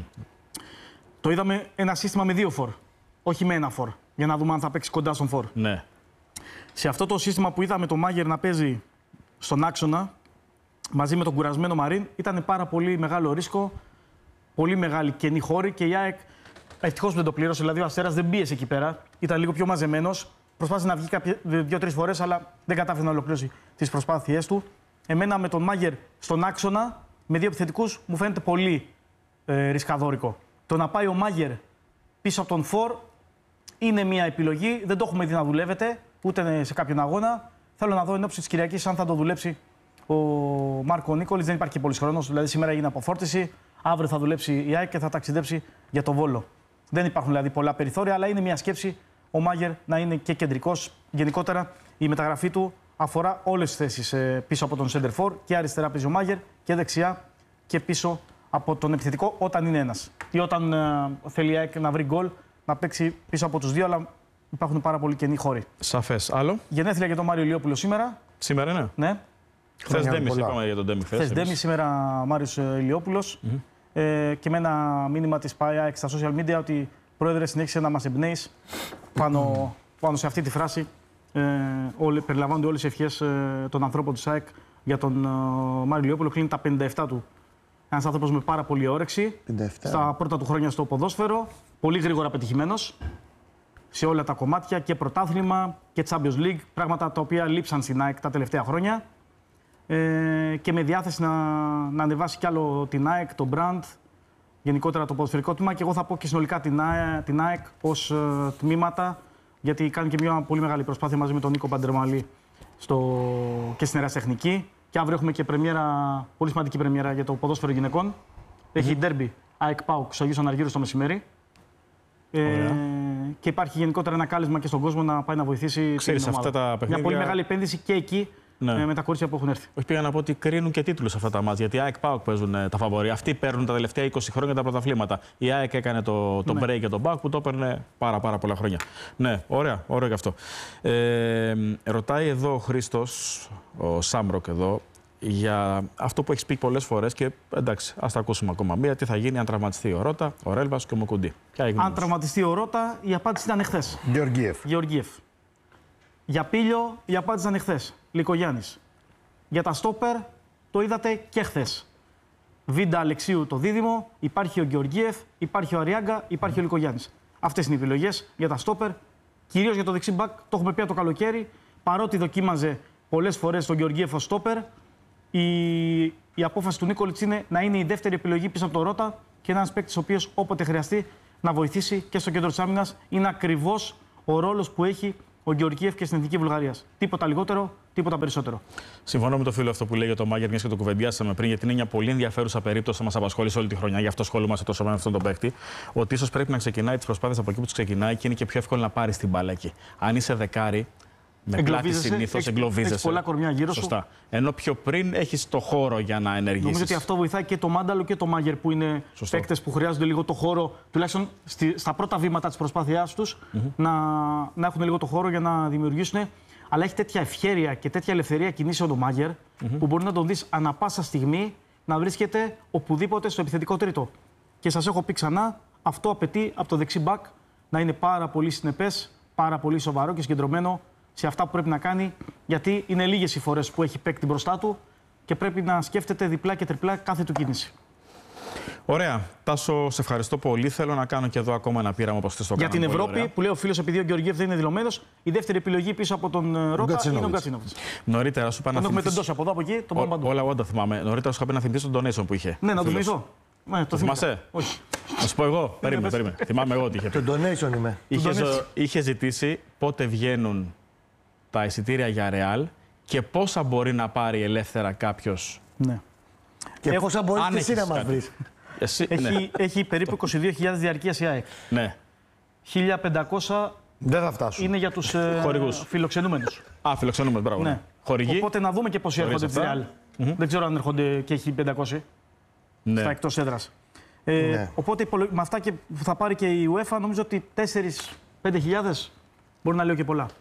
Το είδαμε ένα σύστημα με δύο φορ, όχι με ένα φορ, για να δούμε αν θα παίξει κοντά στον φορ. Ναι. Σε αυτό το σύστημα που είδαμε τον Μάγερ να παίζει στον άξονα, μαζί με τον κουρασμένο Μαρίν, ήταν πάρα πολύ μεγάλο ρίσκο, πολύ μεγάλη κενή χώρη και η ΑΕΚ ευτυχώς δεν το πλήρωσε. Δηλαδή ο Αστέρας δεν πίεσε εκεί πέρα, ήταν λίγο πιο μαζεμένος. Προσπάθησε να βγει δύο-τρεις φορές, αλλά δεν κατάφερε να ολοκληρώσει τις προσπάθειές του. Εμένα με τον Μάγερ στον άξονα, με δύο επιθετικούς, μου φαίνεται πολύ ε, ρισκαδόρικο. Το να πάει ο Μάγερ πίσω από τον Φορ είναι μια επιλογή. Δεν το έχουμε δει να δουλεύεται ούτε σε κάποιον αγώνα. Θέλω να δω εν ώψη της Κυριακής αν θα το δουλέψει ο Μάρκο Νίκολιτς. Δεν υπάρχει και πολύς χρόνος. Δηλαδή σήμερα έγινε αποφόρτιση. Αύριο θα δουλέψει η ΑΕΚ και θα ταξιδέψει για το Βόλο. Δεν υπάρχουν δηλαδή πολλά περιθώρια, αλλά είναι μια σκέψη ο Μάγερ να είναι και κεντρικός. Γενικότερα η μεταγραφή του αφορά όλες τις θέσεις πίσω από τον Σέντερφορ. Και αριστερά παίζει ο Μάγερ και δεξιά και πίσω από τον επιθετικό όταν είναι ένας. Ή όταν ε, θέλει η ΑΕΚ να βρει γκολ, να παίξει πίσω από τους δύο, αλλά υπάρχουν πάρα πολλοί κενοί χώροι. Σαφές. Άλλο. Γενέθλια για τον Μάριο Ηλιόπουλο σήμερα. Σήμερα είναι. Ναι. Χθες Ντέμις, είπαμε για τον Ντέμι χθες. Χθες Ντέμις, σήμερα Μάριος Ηλιόπουλος. Mm-hmm. Ε, και με ένα μήνυμα της ΠΑΕΑΕΚ στα social media ότι πρόεδρε συνέχισε να μας εμπνέεις πάνω, πάνω σε αυτή τη φράση. Ε, όλη, περιλαμβάνονται όλες οι ευχές ε, των ανθρώπων της ΑΕΚ για τον ε, Μάριο Ηλιόπουλο. Κλείνει τα πενήντα επτά του. Ένας άνθρωπος με πάρα πολύ όρεξη. πενήντα επτά. Στα πρώτα του χρόνια στο ποδόσφαιρο. Πολύ γρήγορα πετυχημένος σε όλα τα κομμάτια και πρωτάθλημα και Champions League. Πράγματα τα οποία λείψαν στην ΑΕΚ τα τελευταία χρόνια. Ε, και με διάθεση να, να ανεβάσει κι άλλο την ΑΕΚ, το brand, γενικότερα το ποδοσφαιρικό τμήμα. Και εγώ θα πω και συνολικά την ΑΕΚ, την ΑΕΚ ως ε, τμήματα, γιατί κάνει και μια πολύ μεγάλη προσπάθεια μαζί με τον Νίκο Παντερμαλή στο, και στην ερασιτεχνική. Και αύριο έχουμε και πρεμιέρα, πολύ σημαντική πρεμιέρα για το ποδόσφαιρο γυναικών. Mm-hmm. Έχει ντέρμπι ΑΕΚ ΠΑΟΚ στο Αγίου Αναργύρου το μεσημέρι. Ε, και υπάρχει γενικότερα ένα κάλεσμα και στον κόσμο να πάει να βοηθήσει. Ξέρεις, την ομάδα. Αυτά τα παιχνίδια... Μια πολύ μεγάλη επένδυση και εκεί. Ναι. Με τα κορίτσια που έχουν έρθει. Όχι, πήγα να πω ότι κρίνουν και τίτλους αυτά τα μάτια. Γιατί η ΑΕΚ ΠΑΟΚ παίζουν τα φαβορί. Αυτοί παίρνουν τα τελευταία είκοσι χρόνια τα πρωταθλήματα. Η ΑΕΚ έκανε το, το ναι. break για τον ΠΑΟΚ που το έπαιρνε πάρα, πάρα πολλά χρόνια. Ναι, ωραία, ωραίο και αυτό. Ε, ρωτάει εδώ ο Χρήστος, ο Σάμροκ εδώ, για αυτό που έχει πει πολλές φορές και εντάξει, ας τα ακούσουμε ακόμα μία. Τι θα γίνει αν τραυματιστεί ο Ρώτα, ο Ρέλβας και ο Μοκουντή. Αν τραυματιστεί ο Ρώτα, η απάντηση ήταν εχθές. Γεωργίεφ. Γεωργίεφ. Για Πίλιο, η απάντηση ήταν εχθές. Λικογιάννης. Για τα στόπερ, το είδατε και χθες. Βίντα Αλεξίου το δίδυμο, υπάρχει ο Γεωργίεφ, υπάρχει ο Αριάγκα, υπάρχει ο Λικογιάννης. Αυτές είναι οι επιλογές για τα στόπερ. Κυρίως για το δεξί μπακ, το έχουμε πει το καλοκαίρι. Παρότι δοκίμαζε πολλές φορές τον Γεωργίεφ ως στόπερ, η, η απόφαση του Νίκολιτς είναι να είναι η δεύτερη επιλογή πίσω από τον Ρώτα και ένας παίκτης ο οποίος όποτε χρειαστεί να βοηθήσει και στο κέντρο της άμυνας. Είναι ακριβώς ο ρόλος που έχει ο Γεωργίευ και στην Εθνική Βουλγαρίας. Τίποτα λιγότερο, τίποτα περισσότερο. Συμφωνώ με το φίλο αυτό που λέει για το Μάγκερ, μια και το κουβεντιάσαμε πριν, γιατί είναι μια πολύ ενδιαφέρουσα περίπτωση που μας απασχόλησε όλη τη χρονιά. Γι' αυτό ασχολούμαστε τόσο με αυτόν τον παίκτη. Ότι ίσως πρέπει να ξεκινάει τις προσπάθειες από εκεί που ξεκινάει και είναι και πιο εύκολο να πάρει την μπάλα εκεί. Αν είσαι δεκάρι, με πλάτη συνήθως εγκλωβίζεσαι. Έχεις πολλά κορμιά γύρω σου. Σωστά. Ενώ πιο πριν έχεις το χώρο για να ενεργήσεις. Νομίζω ότι αυτό βοηθάει και το Μάνταλο και το Μάγκερ που είναι παίκτες που χρειάζονται λίγο το χώρο, τουλάχιστον στη, στα πρώτα βήματα της προσπάθειάς τους, mm-hmm. να, να έχουν λίγο το χώρο για να δημιουργήσουν. Αλλά έχει τέτοια ευχέρεια και τέτοια ελευθερία κινήσεων ο Μάγκερ, mm-hmm. που μπορεί να τον δεις ανά πάσα στιγμή να βρίσκεται οπουδήποτε στο επιθετικό τρίτο. Και σας έχω πει ξανά, αυτό απαιτεί από το δεξί μπακ να είναι πάρα πολύ συνεπές, πάρα πολύ σοβαρό και συγκεντρωμένο σε αυτά που πρέπει να κάνει, γιατί είναι λίγες οι φορές που έχει παίκτη μπροστά του και πρέπει να σκέφτεται διπλά και τριπλά κάθε του κίνηση. Ωραία. Τάσο, σε ευχαριστώ πολύ. Θέλω να κάνω και εδώ ακόμα ένα πείραμα όπως θες το Για κάναμε. την Ευρώπη, ωραία. που λέει ο φίλος, επειδή ο Γεωργίευ δεν είναι δηλωμένος, η δεύτερη επιλογή πίσω από τον Ρώτα είναι ο Γκατσίνοβιτς. Νωρίτερα σου είπα να Τον έχουμε θυμηθείς... τεντώσει από εδώ, από εκεί, τον πάμε παντού. Όλα εγώ τα θυμάμαι. Νωρίτερα σου είχα πει να θυμηθείς τον donation που είχε. Ναι, να το θυμηθώ. Ναι, το θυμάσαι. Όχι. Να σου πω εγώ. Περίμενε, περίμενε. Θυμάμαι εγώ τι είχε πει. Το donation είμαι. Είχε, είχε ζητήσει πότε βγαίνουν τα εισιτήρια για Real και πόσα μπορεί να πάρει ελεύθερα κάποιος. Ναι. Και Έχω... πόσα μπορεί και εσύ να μας βρεις. Εσύ, έχει, ναι. έχει περίπου είκοσι δύο χιλιάδες διαρκείας η ΑΕΚ. Ναι. χίλια πεντακόσια δεν θα φτάσουν. Είναι για τους ε, φιλοξενούμενους. Α, φιλοξενούμενους, μπράβο. Ναι. Χορηγοί. Οπότε να δούμε και πόσοι έρχονται τη Real. Mm-hmm. Δεν ξέρω αν έρχονται και χίλια πεντακόσια ναι. στα εκτός έδρας. Ε, ναι. Οπότε με αυτά και που θα πάρει και η UEFA, νομίζω ότι τέσσερις με πέντε χιλιάδες μπορεί να λέω και πολλά.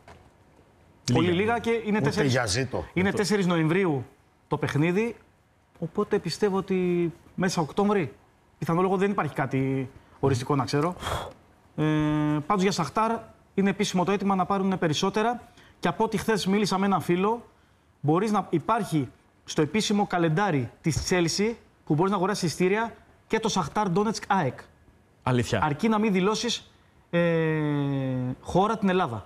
Λίγα. Πολύ λίγα και είναι τέσσερις Νοεμβρίου το παιχνίδι. Οπότε πιστεύω ότι μέσα Οκτώβρη, πιθανόλογο δεν υπάρχει κάτι οριστικό να ξέρω. Ε, πάντως για Σαχτάρ είναι επίσημο το αίτημα να πάρουν περισσότερα. Και από ό,τι χθες μίλησα με έναν φίλο, μπορείς να υπάρχει στο επίσημο καλεντάρι της Chelsea που μπορείς να αγοράσεις εισιτήρια και το Σαχτάρ Ντόνετσκ ΑΕΚ. Αλήθεια. Αρκεί να μην δηλώσεις ε, χώρα την Ελλάδα.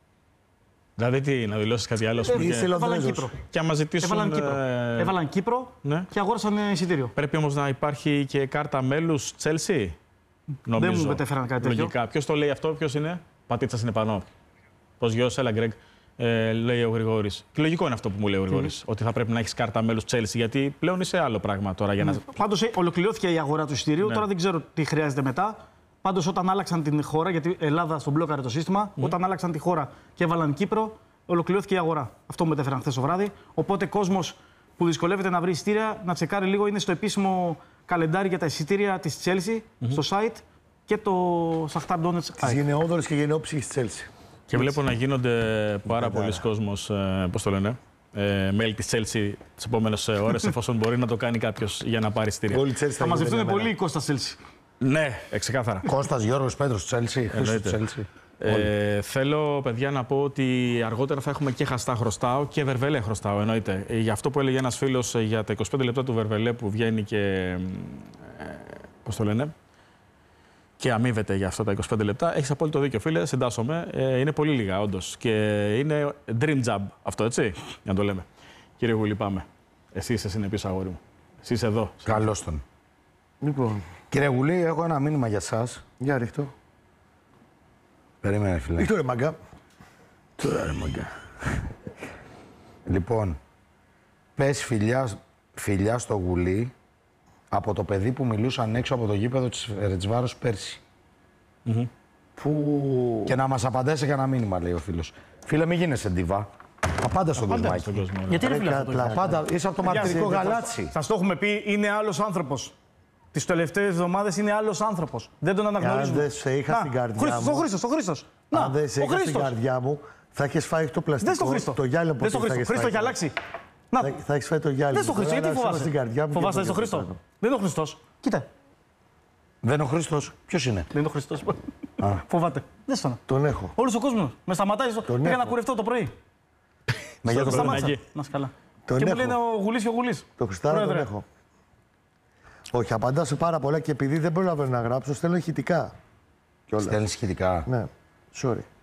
Δηλαδή τι, να δηλώσεις κάτι άλλο. Ε, και... Έβαλαν Κύπρο. Και άμα ζητήσουν... Έβαλαν Κύπρο, ε... Έβαλαν Κύπρο ναι. και αγόρασαν εισιτήριο. Πρέπει όμως να υπάρχει και κάρτα μέλους Chelsea. Νομίζω. Δεν μου μετέφεραν κάτι τέτοιο. Λογικά. Ποιος το λέει αυτό, ποιος είναι. Πατήτσας είναι πάνω. Πώς γιος, έλα Γκρέγκ. Ε, λέει ο Γρηγόρης. Και λογικό είναι αυτό που μου λέει ο Γρηγόρης. Mm. Ότι θα πρέπει να έχεις κάρτα μέλους Chelsea, γιατί πλέον είσαι άλλο πράγμα τώρα. Για να... Πάντως ολοκληρώθηκε η αγορά του εισιτηρίου. Ναι. Τώρα δεν ξέρω τι χρειάζεται μετά. Πάντως όταν άλλαξαν την χώρα, γιατί Ελλάδα στον μπλόκαρε το σύστημα, mm. όταν άλλαξαν τη χώρα και έβαλαν Κύπρο, ολοκληρώθηκε η αγορά. Αυτό μου μετέφεραν χθες το βράδυ. Οπότε κόσμος που δυσκολεύεται να βρει εισιτήρια, να τσεκάρει λίγο, είναι στο επίσημο καλεντάρι για τα εισιτήρια της Chelsea, mm-hmm. στο site και το Σαχτάρ Ντόνετσκ. Τις γενναιόδωρες και γενναιόψυχες της Chelsea. Και βλέπω να γίνονται πάρα πολλοί κόσμος, ε, πώς το λένε, ε, μέλη της Chelsea τις επόμενες ώρες, εφόσον μπορεί να το κάνει κάποιος για να πάρει εισιτήρια. Θα μαζευτούν πολλοί οι Κώστας Chelsea. Ναι, ξεκάθαρα. Κώστας, Γιώργος, Πέτρος, Chelsea, Χρήστος, Chelsea. Ε, θέλω, παιδιά, να πω ότι αργότερα θα έχουμε και Χαστά χρωστάω και Βερβελέ χρωστάω, εννοείται. Ε, για αυτό που έλεγε ένας φίλος για τα είκοσι πέντε λεπτά του Βερβελέ που βγαίνει και, ε, πώς το λένε, και αμείβεται για αυτά τα είκοσι πέντε λεπτά. Έχεις απόλυτο δίκιο, φίλε, συντάσσομαι. Ε, είναι πολύ λίγα, όντως. Και είναι dream job αυτό, έτσι, για να το λέμε. Κύριε Γουλή, πάμε. Εσύ είσαι συνεπής, αγόρι μου. Εσύ είσαι εδώ. Καλώς τον. Λοιπόν. Κύριε Γουλή, έχω ένα μήνυμα για σας. Για ρίχτω. Περίμενε, φίλε. Ρίχτω ρε μαγκά. Τώρα ρε μαγκά. Λοιπόν, πες φιλιά, φιλιά στο Γουλή από το παιδί που μιλούσαν έξω από το γήπεδο της Φερεντσβάρος πέρσι. Mm-hmm. Που... Και να μας απαντήσει για ένα μήνυμα, λέει ο φίλος. Φίλε, μην γίνεσαι ντιβά. Απάντα στον Κοσμάκη. Γιατί ρε φίλε αυτό. Απάντα, είσαι από το μαρτυρικό γαλάτσι. Σας το έχουμε πει, είναι άλλος άνθρωπος. Τις τελευταίες εβδομάδες είναι άλλος άνθρωπος. Δεν τον αναγνωρίζουμε. Αν δεν σε είχα στην καρδιά μου. Ο Χρήστος, ο Χρήστος. Αν δεν σε είχα στην καρδιά μου, θα έχεις φάει το πλαστικό. Δεν στο Χρήστο. Το γυάλινο που θα έχεις φάει. Χρήστο έχει αλλάξει. Να. Θα έχεις φάει το γυάλινο. Δεν στο Χρήστο, γιατί φοβάσαι. Φοβάσαι στο Χρήστο. Δεν είναι ο Χριστός. Κοίτα. Δεν είναι ο Χρήστος. Ποιος είναι. Δεν είναι ο Χριστός. Φοβάται. Δεν στον. Τον έχω. Όλος ο κόσμος. Με σταματάει. Πήγα να κουρευτώ το πρωί. Με για το σταμάτησα. Να σκαλά. Και μου λένε ο Γουλής και ο Γουλής. Το Χριστάρα τον έχω. Όχι, απαντάω σε πάρα πολλά και επειδή δεν προλαβαίνω να γράψω, στέλνω ηχητικά. Στέλνεις ηχητικά. Ναι, sorry.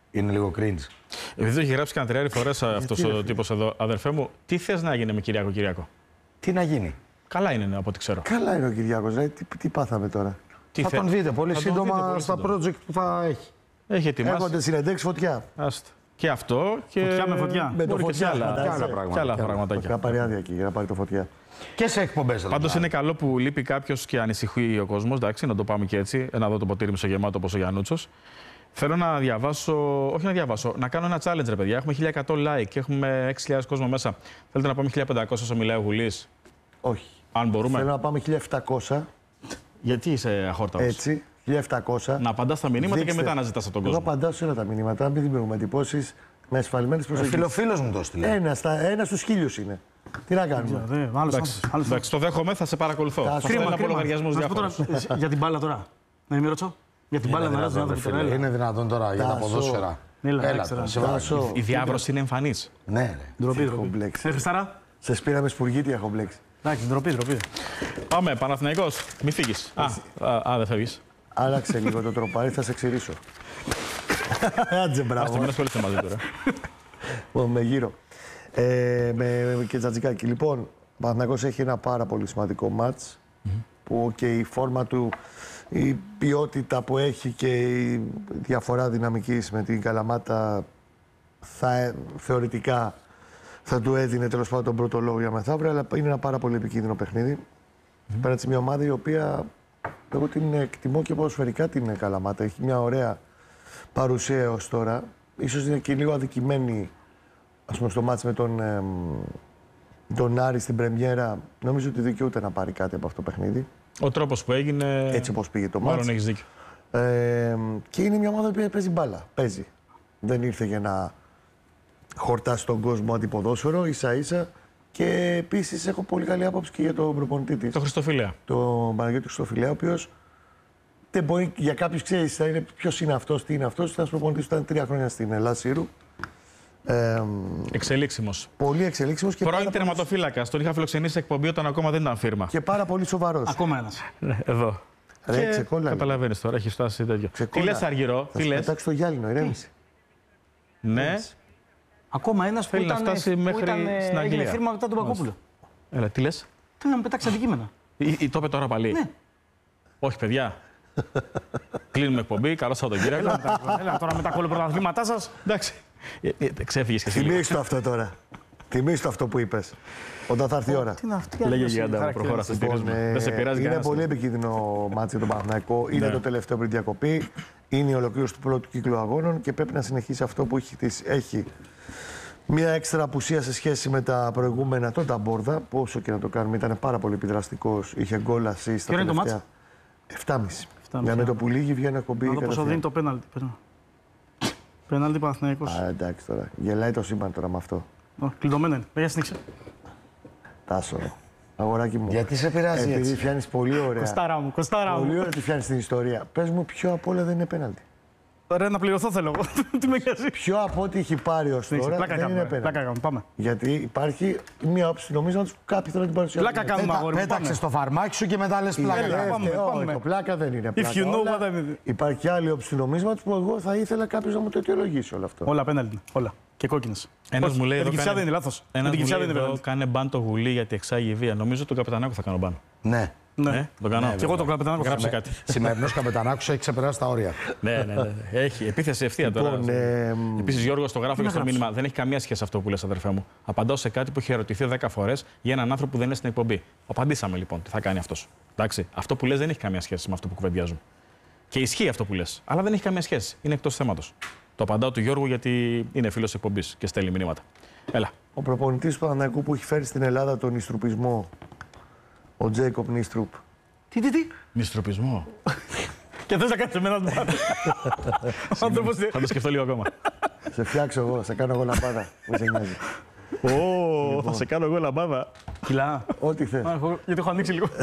Είναι λίγο cringe. Επειδή το έχει γράψει κανένα τριάρι φορές αυτός ο τύπος εδώ, αδερφέ μου, τι θες να γίνει με Κυριάκο Κυριακό? Τι να γίνει? Καλά είναι, από ό,τι ξέρω. Καλά είναι ο Κυριάκος, δηλαδή, τι, τι πάθαμε τώρα. Τι Θα θε... τον δείτε πολύ θα τον σύντομα δείτε πολύ στα σύντομα. project που θα έχει. Έχει ετοιμάσει. Έρχονται συνεντέξεις φωτιά. Άστα. Και αυτό και. Φωτιά με φωτιά. Με το Μπορεί και φωτιά, σε άλλα, φαντάζεσαι. και άλλα πράγματα. Και άλλα Θα πραγματάκια. πάρει άδεια εκεί για να πάρει το φωτιά. Και σε εκπομπές. Πάντως είναι καλό που λείπει κάποιο και ανησυχεί ο κόσμο. Εντάξει, να το πάμε και έτσι. Να δω το ποτήρι μισογεμάτο όπως ο Γιαννούτσος. Θέλω να διαβάσω, όχι να διαβάσω, να κάνω ένα challenge, ρε παιδιά. Έχουμε χίλια εκατό like, έχουμε έξι χιλιάδες κόσμο μέσα. Θέλετε να πάμε χίλια πεντακόσια όσο μιλάει ο Γουλής? Όχι. Αν μπορούμε. Θέλω να πάμε χίλια επτακόσια, Γιατί είσαι αχόρτατος? έτσι, χίλια επτακόσια. Να απαντάς στα μηνύματα Δείξτε. και μετά να ζητάς από τον Εγώ κόσμο. απαντάω σε όλα τα μηνύματα, μην δημιουργούμε εντυπώσεις με ασφαλμένες Ο προσεγγίσεις. φιλοφίλος μου το έστειλε. Ένα, στα, ένα στους χίλιους είναι. Τι να κάνουμε. Δε, άλλος Εντάξει, άνθρωπος, άλλος εντάξει, το δέχομαι, θα σε παρακολουθώ. Τα Θα κρίμα, στέλνω από λογαριασμούς Να σου πω τώρα, διάφορους. ε, για την μπάλα τώρα. Να μην ρωτήσω. Για την μπάλα να ρωτήσω. δυνατόν, ρε φίλε. Είναι δυνατόν τώρα για τα Τάσο. ποδόσφαιρα. Έλα, Έλα, εντάξει, τώρα, ρε. σε βάζω. Τάσο, Η διάβρωση είναι εμφανής. Ναι, ρε. Ντροπή, έχω ντροπή. μπλέξει. Ε, Χριστάρα. Σε σπήραμε σπουργίτη, έχω μπλέξει. Εντάξει, ντροπή, ντροπή. Πάμε, Παναθηναϊκός. Μη φύγεις. Α, α, α, δεν φεύγεις. Άλλαξε λίγο το τροπάρι, θα σε ξηρίσω. Άτζε, Άστε, μπράβο. μην ασχολείστε μαζί τώρα. Λοιπόν, με γύρω. Ε, με, και Τζατζικάκη. Λοιπόν, ο Παναθηναϊκός έχει ένα πάρα πολύ σημαντικό μάτς που και η φόρμα του, η ποιότητα που έχει και η διαφορά δυναμικής με την Καλαμάτα θα, θεωρητικά θα του έδινε τέλος πάντων τον πρώτο λόγο για μεθαύριο, αλλά είναι ένα πάρα πολύ επικίνδυνο παιχνίδι. Mm. Πέραν σε μια ομάδα η οποία εγώ την εκτιμώ και ποδοσφαιρικά την Καλαμάτα. Έχει μια ωραία παρουσία έως τώρα. Ίσως είναι και λίγο αδικημένη, ας πούμε, στο μάτς με τον, ε, τον Άρη στην πρεμιέρα. Νομίζω ότι δικαιούται να πάρει κάτι από αυτό το παιχνίδι. Ο τρόπος που έγινε. Έτσι όπως πήγε το μάτς. Μάλλον έχεις δίκιο. Ε, και είναι μια ομάδα που παίζει μπάλα. Παίζει. Δεν ήρθε για να χορτάσει τον κόσμο αντιποδόσφαιρο, ίσα-ίσα. Και επίσης έχω πολύ καλή άποψη και για τον προπονητή της. Το Χριστοφιλέα. Τον Παναγιώτη Χριστοφιλέα, ο οποίος δεν μπορεί, για κάποιους ξέρεις, θα είναι ποιος είναι αυτός, τι είναι αυτός. Ήταν προπονητής που ήταν τρία χρόνια στην Ελλάδα Σύρου. Ε, Εξελίξιμος. πολύ εξελίξιμος και, Πρώην πάρα πολύ- τερματοφύλακας. Τον είχα φιλοξενήσει σε εκπομπή όταν ακόμα δεν ήταν φίρμα. και πάρα πολύ σοβαρός. Ακόμα ένας. Εδώ. Ρε, Και ξεκόλλα. καταλαβαίνεις τώρα, έχει φτάσει τέτοιο. Ξεκόλλα. Τι λες, Αργυρό, Θα τι σου λες? πετάξει το γυάλινο, ηρέμησε. Ναι. Ακόμα ένας που Θέλει να ήταν, φτάσει που μέχρι ήταν, ε, στην έγινε Αγγλία. φίρμα μετά τον Πακόπουλο. Έλα, τι λες? Θέλει να με πετάξει αντικείμενα. Ή, ή το είπε τώρα πάλι. Ναι. Όχι, παιδιά. Κλείνουμε εκπομπή. Καλό Σαββατοκύριακο. Έλα τώρα με τα κολοπρωταθλήματά σας. Εντάξει. Ε, ε, Ξέφυγες και εσύ. λίγο. Θυμήσου το αυτό τώρα. Θυμήσου το αυτό που είπες. Όταν θα έρθει η ώρα. Τι είναι αυτή η Λέγε αλλίωση, Γιάντα μου, χαρακτήρα. προχώρα. σε Λοιπόν, στηρίζουμε. ε, Δεν σε πειράζει είναι κανένας. πολύ επικίνδυνο μάτι για τον Παναθηναϊκό. Είναι Ναι. το τελευταίο πριν διακοπή. Είναι η ολοκλήρωση του πρώτου κύκλου αγώνων και πρέπει να συνεχίσει αυτό που έχει, της- έχει μια έξτρα απουσία σε σχέση με τα προηγούμενα. Τον Ταμπόρδα, που όσο και να το κάνουμε, ήταν πάρα πολύ επιδραστικός. Είχε γκολ assist στα Ποιο είναι το τελευταία. επτά και μισή. επτά και Για μισή. με το που λύγει βγαίνει εκπομπή. Να δω πόσο κατευθείαν. δίνει το πέναλτι. Περνάω. Πέναλτι Παναθηναϊκός. Α, εντάξει τώρα. Γελάει το σύμπαν τώρα με αυτό. Ω, κλειδωμένο είναι. Παιδιά, συνέχισε. Τάσο. Αγοράκι μου. Γιατί σε πειράζει Επειδή έτσι? φτιάχνεις πολύ ωραία. Κοστάρα μου, κοστάρα Πολύ μου. ωραία τη φτιάχνεις την ιστορία. Πες μου, ποιο απ' όλα δεν είναι πέναλτι. Ρε, να πληρωθώ θέλω εγώ. Τι με νοιάζει. Ποιο από ό,τι έχει πάρει ως Συνέχισε. τώρα Πλάκα δεν είναι κάνουμε. Πλάκα πέναλτι. κάνουμε. Πάμε. Γιατί υπάρχει μια όψη νομίσματος που κάποιοι θέλουν να την παρουσιάσουν. Πλάκα κάνουμε, αγόρι μου. Πέταξε Πάμε. το φαρμάκι σου και μετά λες πλάκα. Έλα, κάνεις. πάμε, Όχι, πάμε. το πλάκα δεν είναι πλάκα. you know Όλα- what I mean. Υπάρχει και άλλη όψη του νομίσματος που εγώ θα ήθελα κάποιος να μου το αιτιολογήσει όλο αυτό. Όλα πέναλτι. Όλα. Και κόκκινες. Ένας Όχι, μου λέει με εδώ την κυψιά κάνε- δεν είναι λάθος. Με Ένας την μου κυψιά λέει δεν είναι εδώ, πέναλτι. κάνε μπαν το γουλί γιατί εξάγει βία. Νομίζω τον Καπετανάκο θα κάνω μπαν. Ναι. Ναι. Ε, τον κάνω. Και εγώ τον Καπετανάκο θα Γράψε κάνω. κάτι. Σημερινός καπετανάκος έχει ξεπεράσει τα όρια. Ναι, ναι, ναι. Έχει επίθεση ευθεία τώρα. Λοιπόν, ε, Επίση, Γιώργο, το γράφω και να στο γράψω. μήνυμα. Δεν έχει καμία σχέση αυτό που λες, αδερφέ μου. Απαντάω σε κάτι που έχει ερωτηθεί δέκα φορές για έναν άνθρωπο που δεν είναι στην εκπομπή. Απαντήσαμε λοιπόν τι θα κάνει αυτός. Εντάξει. Αυτό που λες δεν έχει καμία σχέση με αυτό που κουβεντιάζουμε. Και ισχύει αυτό που λες. Αλλά δεν έχει καμία σχέση. Είναι εκτός θέματος. Το απαντάω του Γιώργου γιατί είναι φίλος εκπομπής και στέλνει μηνύματα. Έλα. Ο προπονητής του Παναθηναϊκού που έχει φέρει στην Ελλάδα τον Ιστρουπισμό, ο Τζέικοπ Νίστρουπ. Τι, τι, τι. Μιστροπισμό. Και θες να κάνεις εμένα τον πάνω. Ο άνθρωπος τι- Θα το σκεφτώ λίγο ακόμα. Σε φτιάξω εγώ, σε κάνω εγώ λαμπάδα. Μη σε νοιάζει. Ω, θα σε κάνω εγώ λαμπάδα. Κιλά. Ό,τι θες. Α, εγώ- Γιατί έχω ανοίξει λίγο.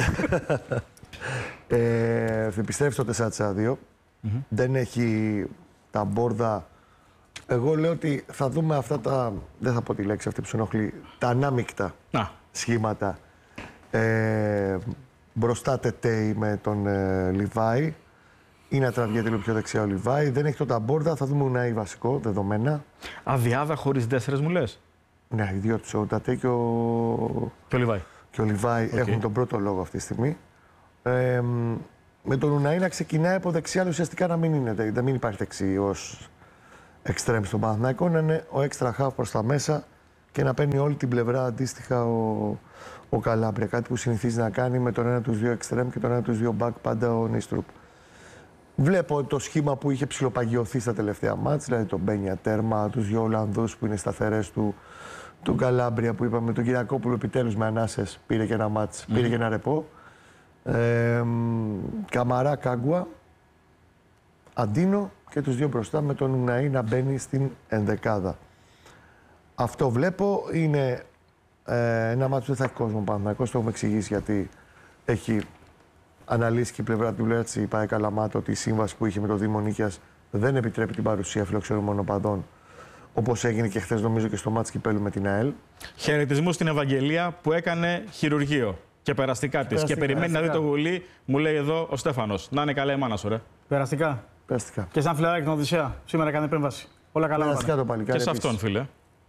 Ε, θα επιστρέψει το τέσσερα δύο. Δεν έχει τα μπόρδα. Εγώ λέω ότι θα δούμε αυτά τα. Δεν θα πω τη λέξη αυτή που σου ενοχλεί. Τα ανάμεικτα Να. σχήματα. Ε, μπροστά Τετέι με τον ε, Λιβάη. είναι να τραβιέται λίγο πιο δεξιά ο Λιβάη. Δεν έχει τον Ταμπόρδα, θα δούμε Ουνάη βασικό, δεδομένα. Αδιάδα χωρίς τέσσερες μου λες. Ναι, οι δύο του, ο Τατέ και ο, Και ο Λιβάη. και ο Λιβάη Okay. έχουν τον πρώτο λόγο αυτή τη στιγμή. Ε, με τον Ουνάη να ξεκινάει από δεξιά, αλλά ουσιαστικά να μην είναι. Δεν μην υπάρχει δεξί ως εξτρέμ στον Παναθηναϊκό, να είναι ο έξτρα half προς τα μέσα και να παίρνει όλη την πλευρά αντίστοιχα ο, ο Καλάμπρια. Κάτι που συνηθίζει να κάνει με τον ένα του δύο εξτρέμ και τον ένα του δύο back πάντα ο Νίστρουπ. Βλέπω το σχήμα που είχε ψιλοπαγιωθεί στα τελευταία μάτς, δηλαδή τον Μπένια τέρμα, τους δύο Ολλανδούς που είναι σταθερές του, του Καλάμπρια που είπαμε, τον Κυριακόπουλο επιτέλους με ανάσες πήρε και ένα μάτς, mm. πήρε και ένα ρεπό. Ε, Καμαρά, Κάγκουα, Αντίνο και τους δύο μπροστά με τον Ουναή να μπαίνει στην ενδεκάδα. Αυτό βλέπω, είναι ε, ένα μάτσο που δεν θα έχει κόσμο Παναθηναϊκός, το έχουμε εξηγήσει γιατί έχει αναλύσει και η πλευρά του πλευρά της ΠΑΕ Καλαμάτα ότι η σύμβαση που είχε με το Δήμο Νίκαιας δεν επιτρέπει την παρουσία φιλοξενούμενων οπαδών, όπως έγινε και χθες νομίζω και στο μάτς κυπέλλου με την ΑΕΛ. Χαιρετισμού στην Ευαγγελία που έκανε χειρουργείο και περαστικά της. Και περιμένει να δει το γουλί, μου λέει εδώ ο Στέφανος. Να είναι καλά η μάνα σου, ρε. Περαστικά. Περαστικά. Και σαν φιλαράκι την Οδυσσέα. Σήμερα έκανε επέμβαση. Όλα καλά. Περαστικά το παλικάρι. Και σε αυτόν, φίλε.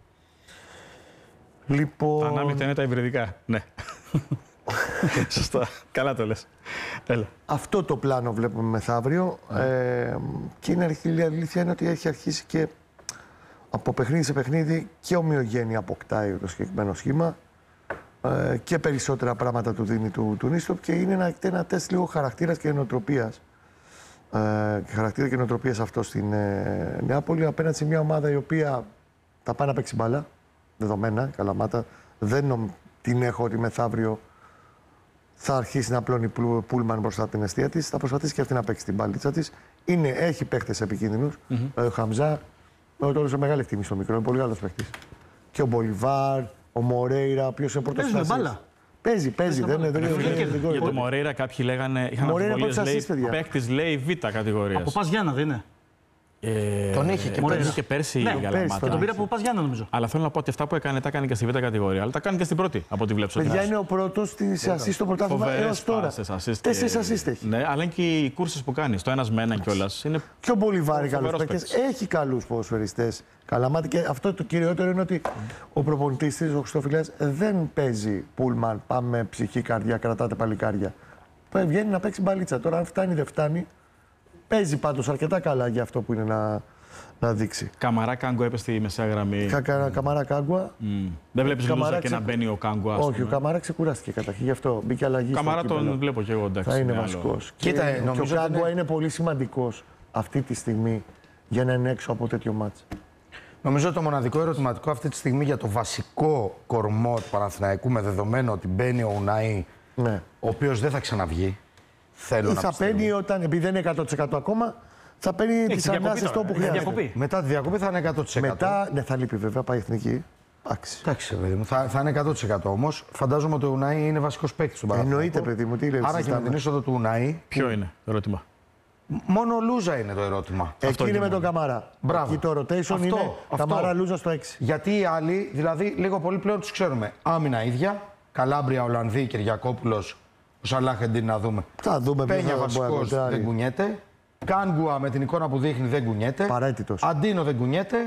Λοιπόν... Ανάμειτα είναι τα υβριδικά. Ναι. Σωστά. Καλά το λες. Έλα. Αυτό το πλάνο βλέπουμε μεθαύριο. Mm. Ε, και είναι η αλήθεια είναι ότι έχει αρχίσει και από παιχνίδι σε παιχνίδι και ομοιογένεια αποκτάει το συγκεκριμένο σχήμα ε, και περισσότερα πράγματα του δίνει του, του Νίστροπ και είναι ένα, ένα τεστ λίγο χαρακτήρας και νοοτροπίας. Ε, χαρακτήρα και νοοτροπίας αυτό στην ε, Νεάπολη απέναντι σε μια ομάδα η οποία θα πάει να παίξει μπάλα, δεδομένα, Καλαμάτα. Δεν νομ, την έχω ότι μεθαύριο θα αρχίσει να απλώνει πούλμαν μπροστά από την αιστεία της. Θα προσπαθήσει και αυτή να παίξει την μπάλιτσα της. Είναι, έχει παίχτες επικίνδυνους. Mm-hmm. Δηλαδή ο Χαμζά, με το σε μεγάλη εκτίμηση στο μικρό, είναι πολύ καλός παίχτης. Και ο Μπολιβάρ, ο Μορέιρα, ο οποίος είναι πρώτος στάσης. Παίζει μπάλα. Παίζει, παίζει. Δεν είναι, δεν είναι, για τον Μορέιρα κάποιοι λέγανε, είχαν αμφιβολίες, λέει, παίχτης λέει β' κατηγορίας. Από Πας Γιάννα δεν είναι. Ε, τον είχε και, πέρσι, και πέρσι ναι, η Καλαμάτα. Τον πήρα από Πας Γιάννα νομίζω. Αλλά θέλω να πω ότι αυτά που έκανε τα έκανε και στη β' κατηγορία. Αλλά τα κάνει και στην πρώτη από ό,τι βλέπω. Παιδιά είναι ο πρώτος της ασίστ στο πρωτάθλημα έως τώρα. Τέσσερις ασίστ έχει. Ναι, αλλά είναι και οι κούρσες που κάνει. Το ένας με έναν κιόλας. Είναι και ο Μπολιβάρη καλός παίκτης. Έχει καλούς ποδοσφαιριστές. Καλαμάτα και αυτό το κυριότερο είναι ότι ο προπονητής της, ο Χριστόφιλας, δεν παίζει πούλμαν. Πάμε ψυχή, καρδιά, κρατάτε παλικάρια. Βγαίνει να παίξει μπαλίτσα. Τώρα αν φτάνει δεν φτάνει. Παίζει πάντως αρκετά καλά για αυτό που είναι να, να δείξει. Καμαρά Κάγκο έπεσε στη μεσαία γραμμή. Κα, κα, καμαρά Κάγκουα. Mm. Δεν βλέπεις Λούζα και να μπαίνει ο Κάγκουα. Όχι, ο Καμαρά ξεκουράστηκε καταρχήν, γι' αυτό μπήκε αλλαγή. Καμαρά τον κύπελο. Βλέπω και εγώ, εντάξει. Θα είναι βασικός. Και, Κοίτα, και ο Κάγκουα είναι... είναι πολύ σημαντικός αυτή τη στιγμή για να είναι έξω από τέτοιο μάτς. Νομίζω το μοναδικό ερωτηματικό αυτή τη στιγμή για το βασικό κορμό του Παναθηναϊκού, με δεδομένο ότι μπαίνει ο Ουναή, ναι. ο οποίος δεν θα ξαναβγεί. Θέλω θα παίρνει όταν, επειδή δεν είναι εκατό τοις εκατό ακόμα, θα παίρνει τις ανάσες το που χρειάζεται. Μετά τη διακοπή θα είναι εκατό τοις εκατό. Μετά, ναι, θα λείπει βέβαια, πάει εθνική. Εντάξει. Εντάξει, παιδί μου, θα, θα είναι εκατό τοις εκατό όμως. Φαντάζομαι ότι ο Ουναή είναι βασικός παίκτης στον Παναθηναϊκό. Εννοείται, παιδί μου, τι λέει. Άρα και με την είσοδο του Ουναή. Ποιο είναι το ερώτημα. Μόνο Λούζα είναι το ερώτημα. Εκεί αυτό είναι με τον Καμαρά. Μπράβο. Εκεί το rotation αυτό, είναι αυτό. Καμαρά Λούζα στο έξι. Γιατί οι άλλοι, δηλαδή λίγο πολύ πλέον τους ξέρουμε. Άμυνα ίδια. Καλάμπρια, Ολλανδί, Κυριακόπουλος. Ο Σαλάχεντιν να δούμε. Θα δούμε. Πένια βασικός δεν κουνιέται. Κάγκουα με την εικόνα που δείχνει δεν κουνιέται. Παρέτητος. Αντίνο δεν κουνιέται.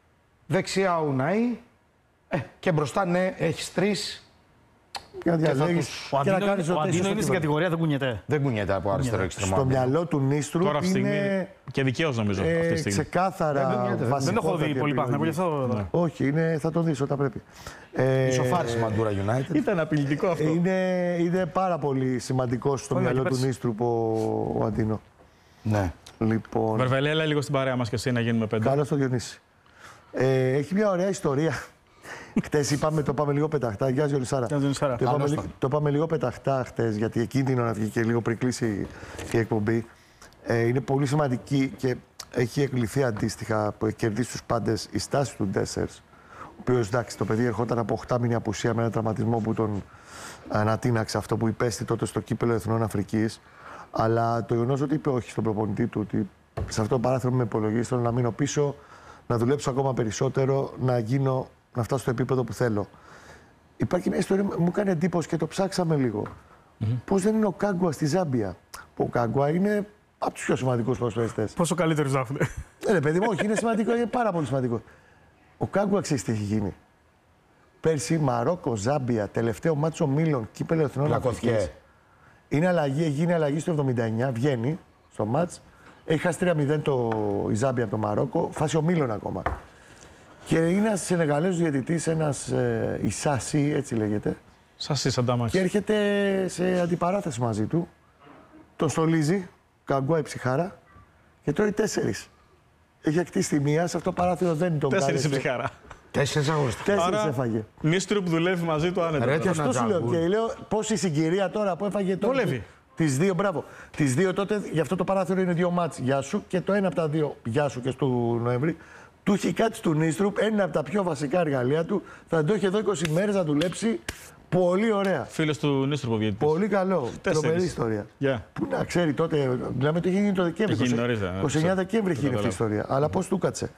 Δεξιά ο Ουναή. Ε, και μπροστά ναι, έχεις τρεις. Και να διαλέγεις. Ο Αντίνο, ο Αντίνο είναι στην κατηγορία, δεν κουνιέται. Δεν κουνιέται από αριστερό εξτρεμό. Στο μυαλό του Νίστρου τώρα αυτή είναι... στιγμή και δικαίως νομίζω ε, αυτή τη στιγμή. Ξεκάθαρα βασικό. Δεν έχω δει πολύ Παναθηναϊκό γι' αυτό. Ναι. Όχι, είναι, θα το δεις όταν πρέπει. Ε, Ισοφάριση Μαντούρα United. Ήταν απειλητικό αυτό. Είναι, είναι πάρα πολύ σημαντικό στο μυαλό του Νίστρου ο, ο Αντίνο. Ναι. Λοιπόν... Βερβελέ, έλα λίγο στην παρέα μας και εσύ να γίνουμε πέντε. Καλώς το Διονύση. Ε, έχει μια ωραία ιστορία. Χτες είπαμε, το πάμε λίγο πεταχτά. Γεια σου, Λισάρα. Το, είπαμε, το πάμε λίγο πεταχτά χτες, γιατί εκείνη να βγει και λίγο πριν κλείσει η εκπομπή. Ε, είναι πολύ σημαντική και έχει εκλειθεί αντίστοιχα που έχει κερδίσει τους πάντες η στάση του Ντέσσερς. Ο οποίος, εντάξει, το παιδί ερχόταν από οκτώ μήνη απουσία με ένα τραυματισμό που τον ανατείναξε, αυτό που υπέστη τότε στο κύπελο Εθνών Αφρικής. Αλλά το γεγονός ότι είπε όχι στον προπονητή του, ότι σε αυτό το παράθυρο με υπολογίσει, θέλω να μείνω πίσω, να δουλέψω ακόμα περισσότερο, να γίνω. Να φτάσω στο επίπεδο που θέλω. Υπάρχει μια ιστορία που μου κάνει εντύπωση και το ψάξαμε λίγο. Mm-hmm. Πώς δεν είναι ο Κάγκουα στη Ζάμπια. Ο Κάγκουα είναι Από τους πιο σημαντικούς ποδοσφαιριστές. Πόσο καλύτερους να έχουν. Ε, ρε παιδί μου, όχι, είναι σημαντικό, είναι πάρα πολύ σημαντικό. Ο Κάγκουα ξέρεις τι έχει γίνει. Πέρσι Μαρόκο, Ζάμπια, τελευταίο μάτσο Μίλων, κύπελλο Εθνών Αφρικής. Είναι αλλαγή, γίνει αλλαγή στο εβδομήντα εννιά, βγαίνει στο μάτς. Έχει χάσει τρία μηδέν το η Ζάμπια από το Μαρόκο, φάσει ο Μίλων ακόμα. Και είναι ένας Σενεγαλέζος διαιτητής, ένας ε, Ισάσι, έτσι λέγεται. Σασί, Σαντάμας. Και έρχεται σε αντιπαράθεση μαζί του. Τον στολίζει, Κάγκουα η ψυχάρα, και τρώει τέσσερις. Έχει ακτίσει τη μία, σε αυτό το παράθυρο δεν τον Τέσσερις η κάλεσε. ψυχάρα. Τέσσερις αγωνιστικά. Τέσσερις Άρα, έφαγε. Νίστρουπ δουλεύει μαζί του άνετα. Ρε, Και αυτό σου λέω. Και λέω πόση συγκυρία τώρα που έφαγε τώρα. Βολεύει. Τις δύο, μπράβο. Τις δύο τότε, γι' αυτό το παράθυρο είναι δύο μάτς. Γεια σου. Και το ένα από τα δύο, γεια σου και στο Νοέμβρη, του έχει κάτι του Νίστρουπ, ένα από τα πιο βασικά εργαλεία του. Θα το έχει εδώ είκοσι μέρες να δουλέψει. Πολύ ωραία. Φίλος του Νίστρουπ διαιτητής. Πολύ καλό. Τέσσερις. Τρομερή ιστορία. Yeah. Πού να ξέρει τότε, μιλάμε ότι είχε γίνει το Δεκέμβρη. Είχε γίνει νωρίτερα, είκοσι εννιά Δεκέμβρη είχε γίνει αυτή η ιστορία. Αλλά πώς του κάτσε.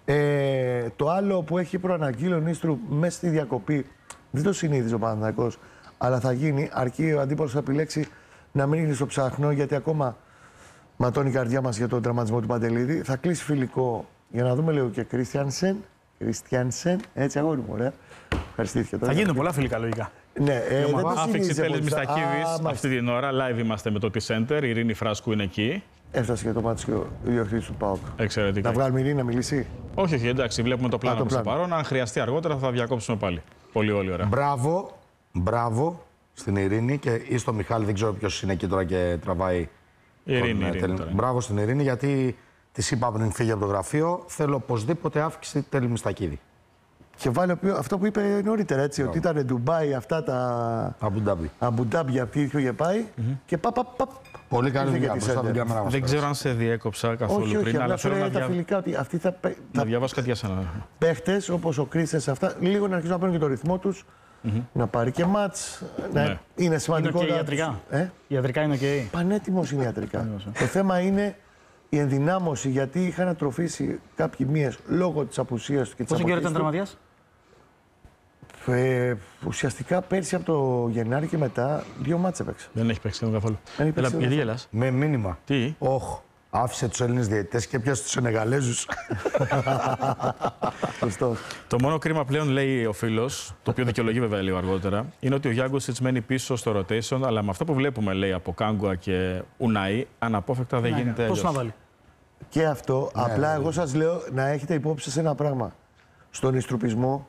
Ε, το άλλο που έχει προαναγγείλει ο Νίστρουπ μέσα στη διακοπή, δεν το συνήθιζε ο Παναθηναϊκός, αλλά θα γίνει, αρκεί ο αντίπαλος θα επιλέξει να μην είναι στο ψάχνο, γιατί ακόμα ματώνει η καρδιά μας για τον τραυματισμό του Παντελίδη. Θα κλείσει φιλικό για να δούμε λίγο και Κρίστιανσεν. Κρίστιανσεν, έτσι αγόρι μου, ωραία. Ευχαριστήθηκε τώρα. Θα γίνουν πολλά φιλικά λογικά. Ναι, ε, δεν το Άφηξη συνήθιζε Τέλης πολύ. Μιστακίδης. Α, Αυτή την ώρα live είμαστε με το T-Center. Η Ειρήνη Φράσκου είναι εκεί. Έφτασε και το μάτι και ο διορθωτής του ΠΑΟΚ. Εξαιρετικά. Να βγάλουμε Ειρήνη να μιλήσει. Όχι, όχι, εντάξει, βλέπουμε το πλάνο το προς το πλάνο. παρόν. Αν χρειαστεί αργότερα θα διακόψουμε πάλι. Πολύ, πολύ ωραία. Μπράβο, μπράβο στην Ειρήνη και ή στο Μιχάλη, δεν ξέρω ποιος είναι εκεί τώρα και τραβάει. Η Ειρήνη, τον, η ε, Ειρήνη τελ- τώρα. Μπράβο στην Ειρήνη, γιατί της είπα πριν φύγει από το γραφείο, θέλω οπωσδήποτε αύξηση Τέλη Μιστακίδη. Και βάλει ο- αυτό που είπε νωρίτερα, έτσι, ότι ήταν Ντουμπάι αυτά τα Αμπουντάμπι. Αμπουντάμπια αυτή που είχε πάει και παπ, παπ, παπ. Πολύ καλή Ήρθε δουλειά και τη μπροστά από την Center. κάμερα μας. Δεν ξέρω αν σε διέκοψα καθόλου Όχι, όχι, πριν, αλλά απλά θέλω να, φέρε τα δια... φιλικά ότι αυτοί θα, παι- να θα διαβάσω κάτι για σένα. παίχτες όπως ο Κρίστες αυτά, λίγο να αρχίσουν να παίρνουν και το ρυθμό τους, να πάρει και μάτς, να Ναι. είναι Είναι σημαντικό. οκ να- ιατρικά. Ε? Ιατρικά είναι οκ. Πανέτοιμος είναι ιατρικά. Το θέμα είναι η ενδυνάμωση, γιατί είχαν ατροφήσει κάποιοι μύες λόγω της απουσίας του και της Πόσο καιρό ήταν αποχής του. τραυματίας? Ε, ουσιαστικά πέρσι από το Γενάρη και μετά δύο μάτς έπαιξε. Δεν έχει παίξει καθόλου. Δεν έχει παίξει Έλα, γιατί καθόλου. γελάς? Με μήνυμα. Τι? Όχ, άφησε τους Έλληνες διαιτητές και πιάσε τους Σενεγαλέζους. Σωστός. Το μόνο κρίμα πλέον, λέει ο φίλος, το οποίο δικαιολογεί βέβαια λίγο αργότερα, είναι ότι ο Γιάνγκοσιτς μένει πίσω στο rotation, αλλά με αυτό που βλέπουμε, λέει, από Κάγκουα και Ουνάι, αναπόφευκτα δεν γίνεται Πώς να αλλιώς. βάλει. Και αυτό, απλά εγώ σας λέω να έχετε υπόψη σε ένα πράγμα. Στον ιστρουπισμό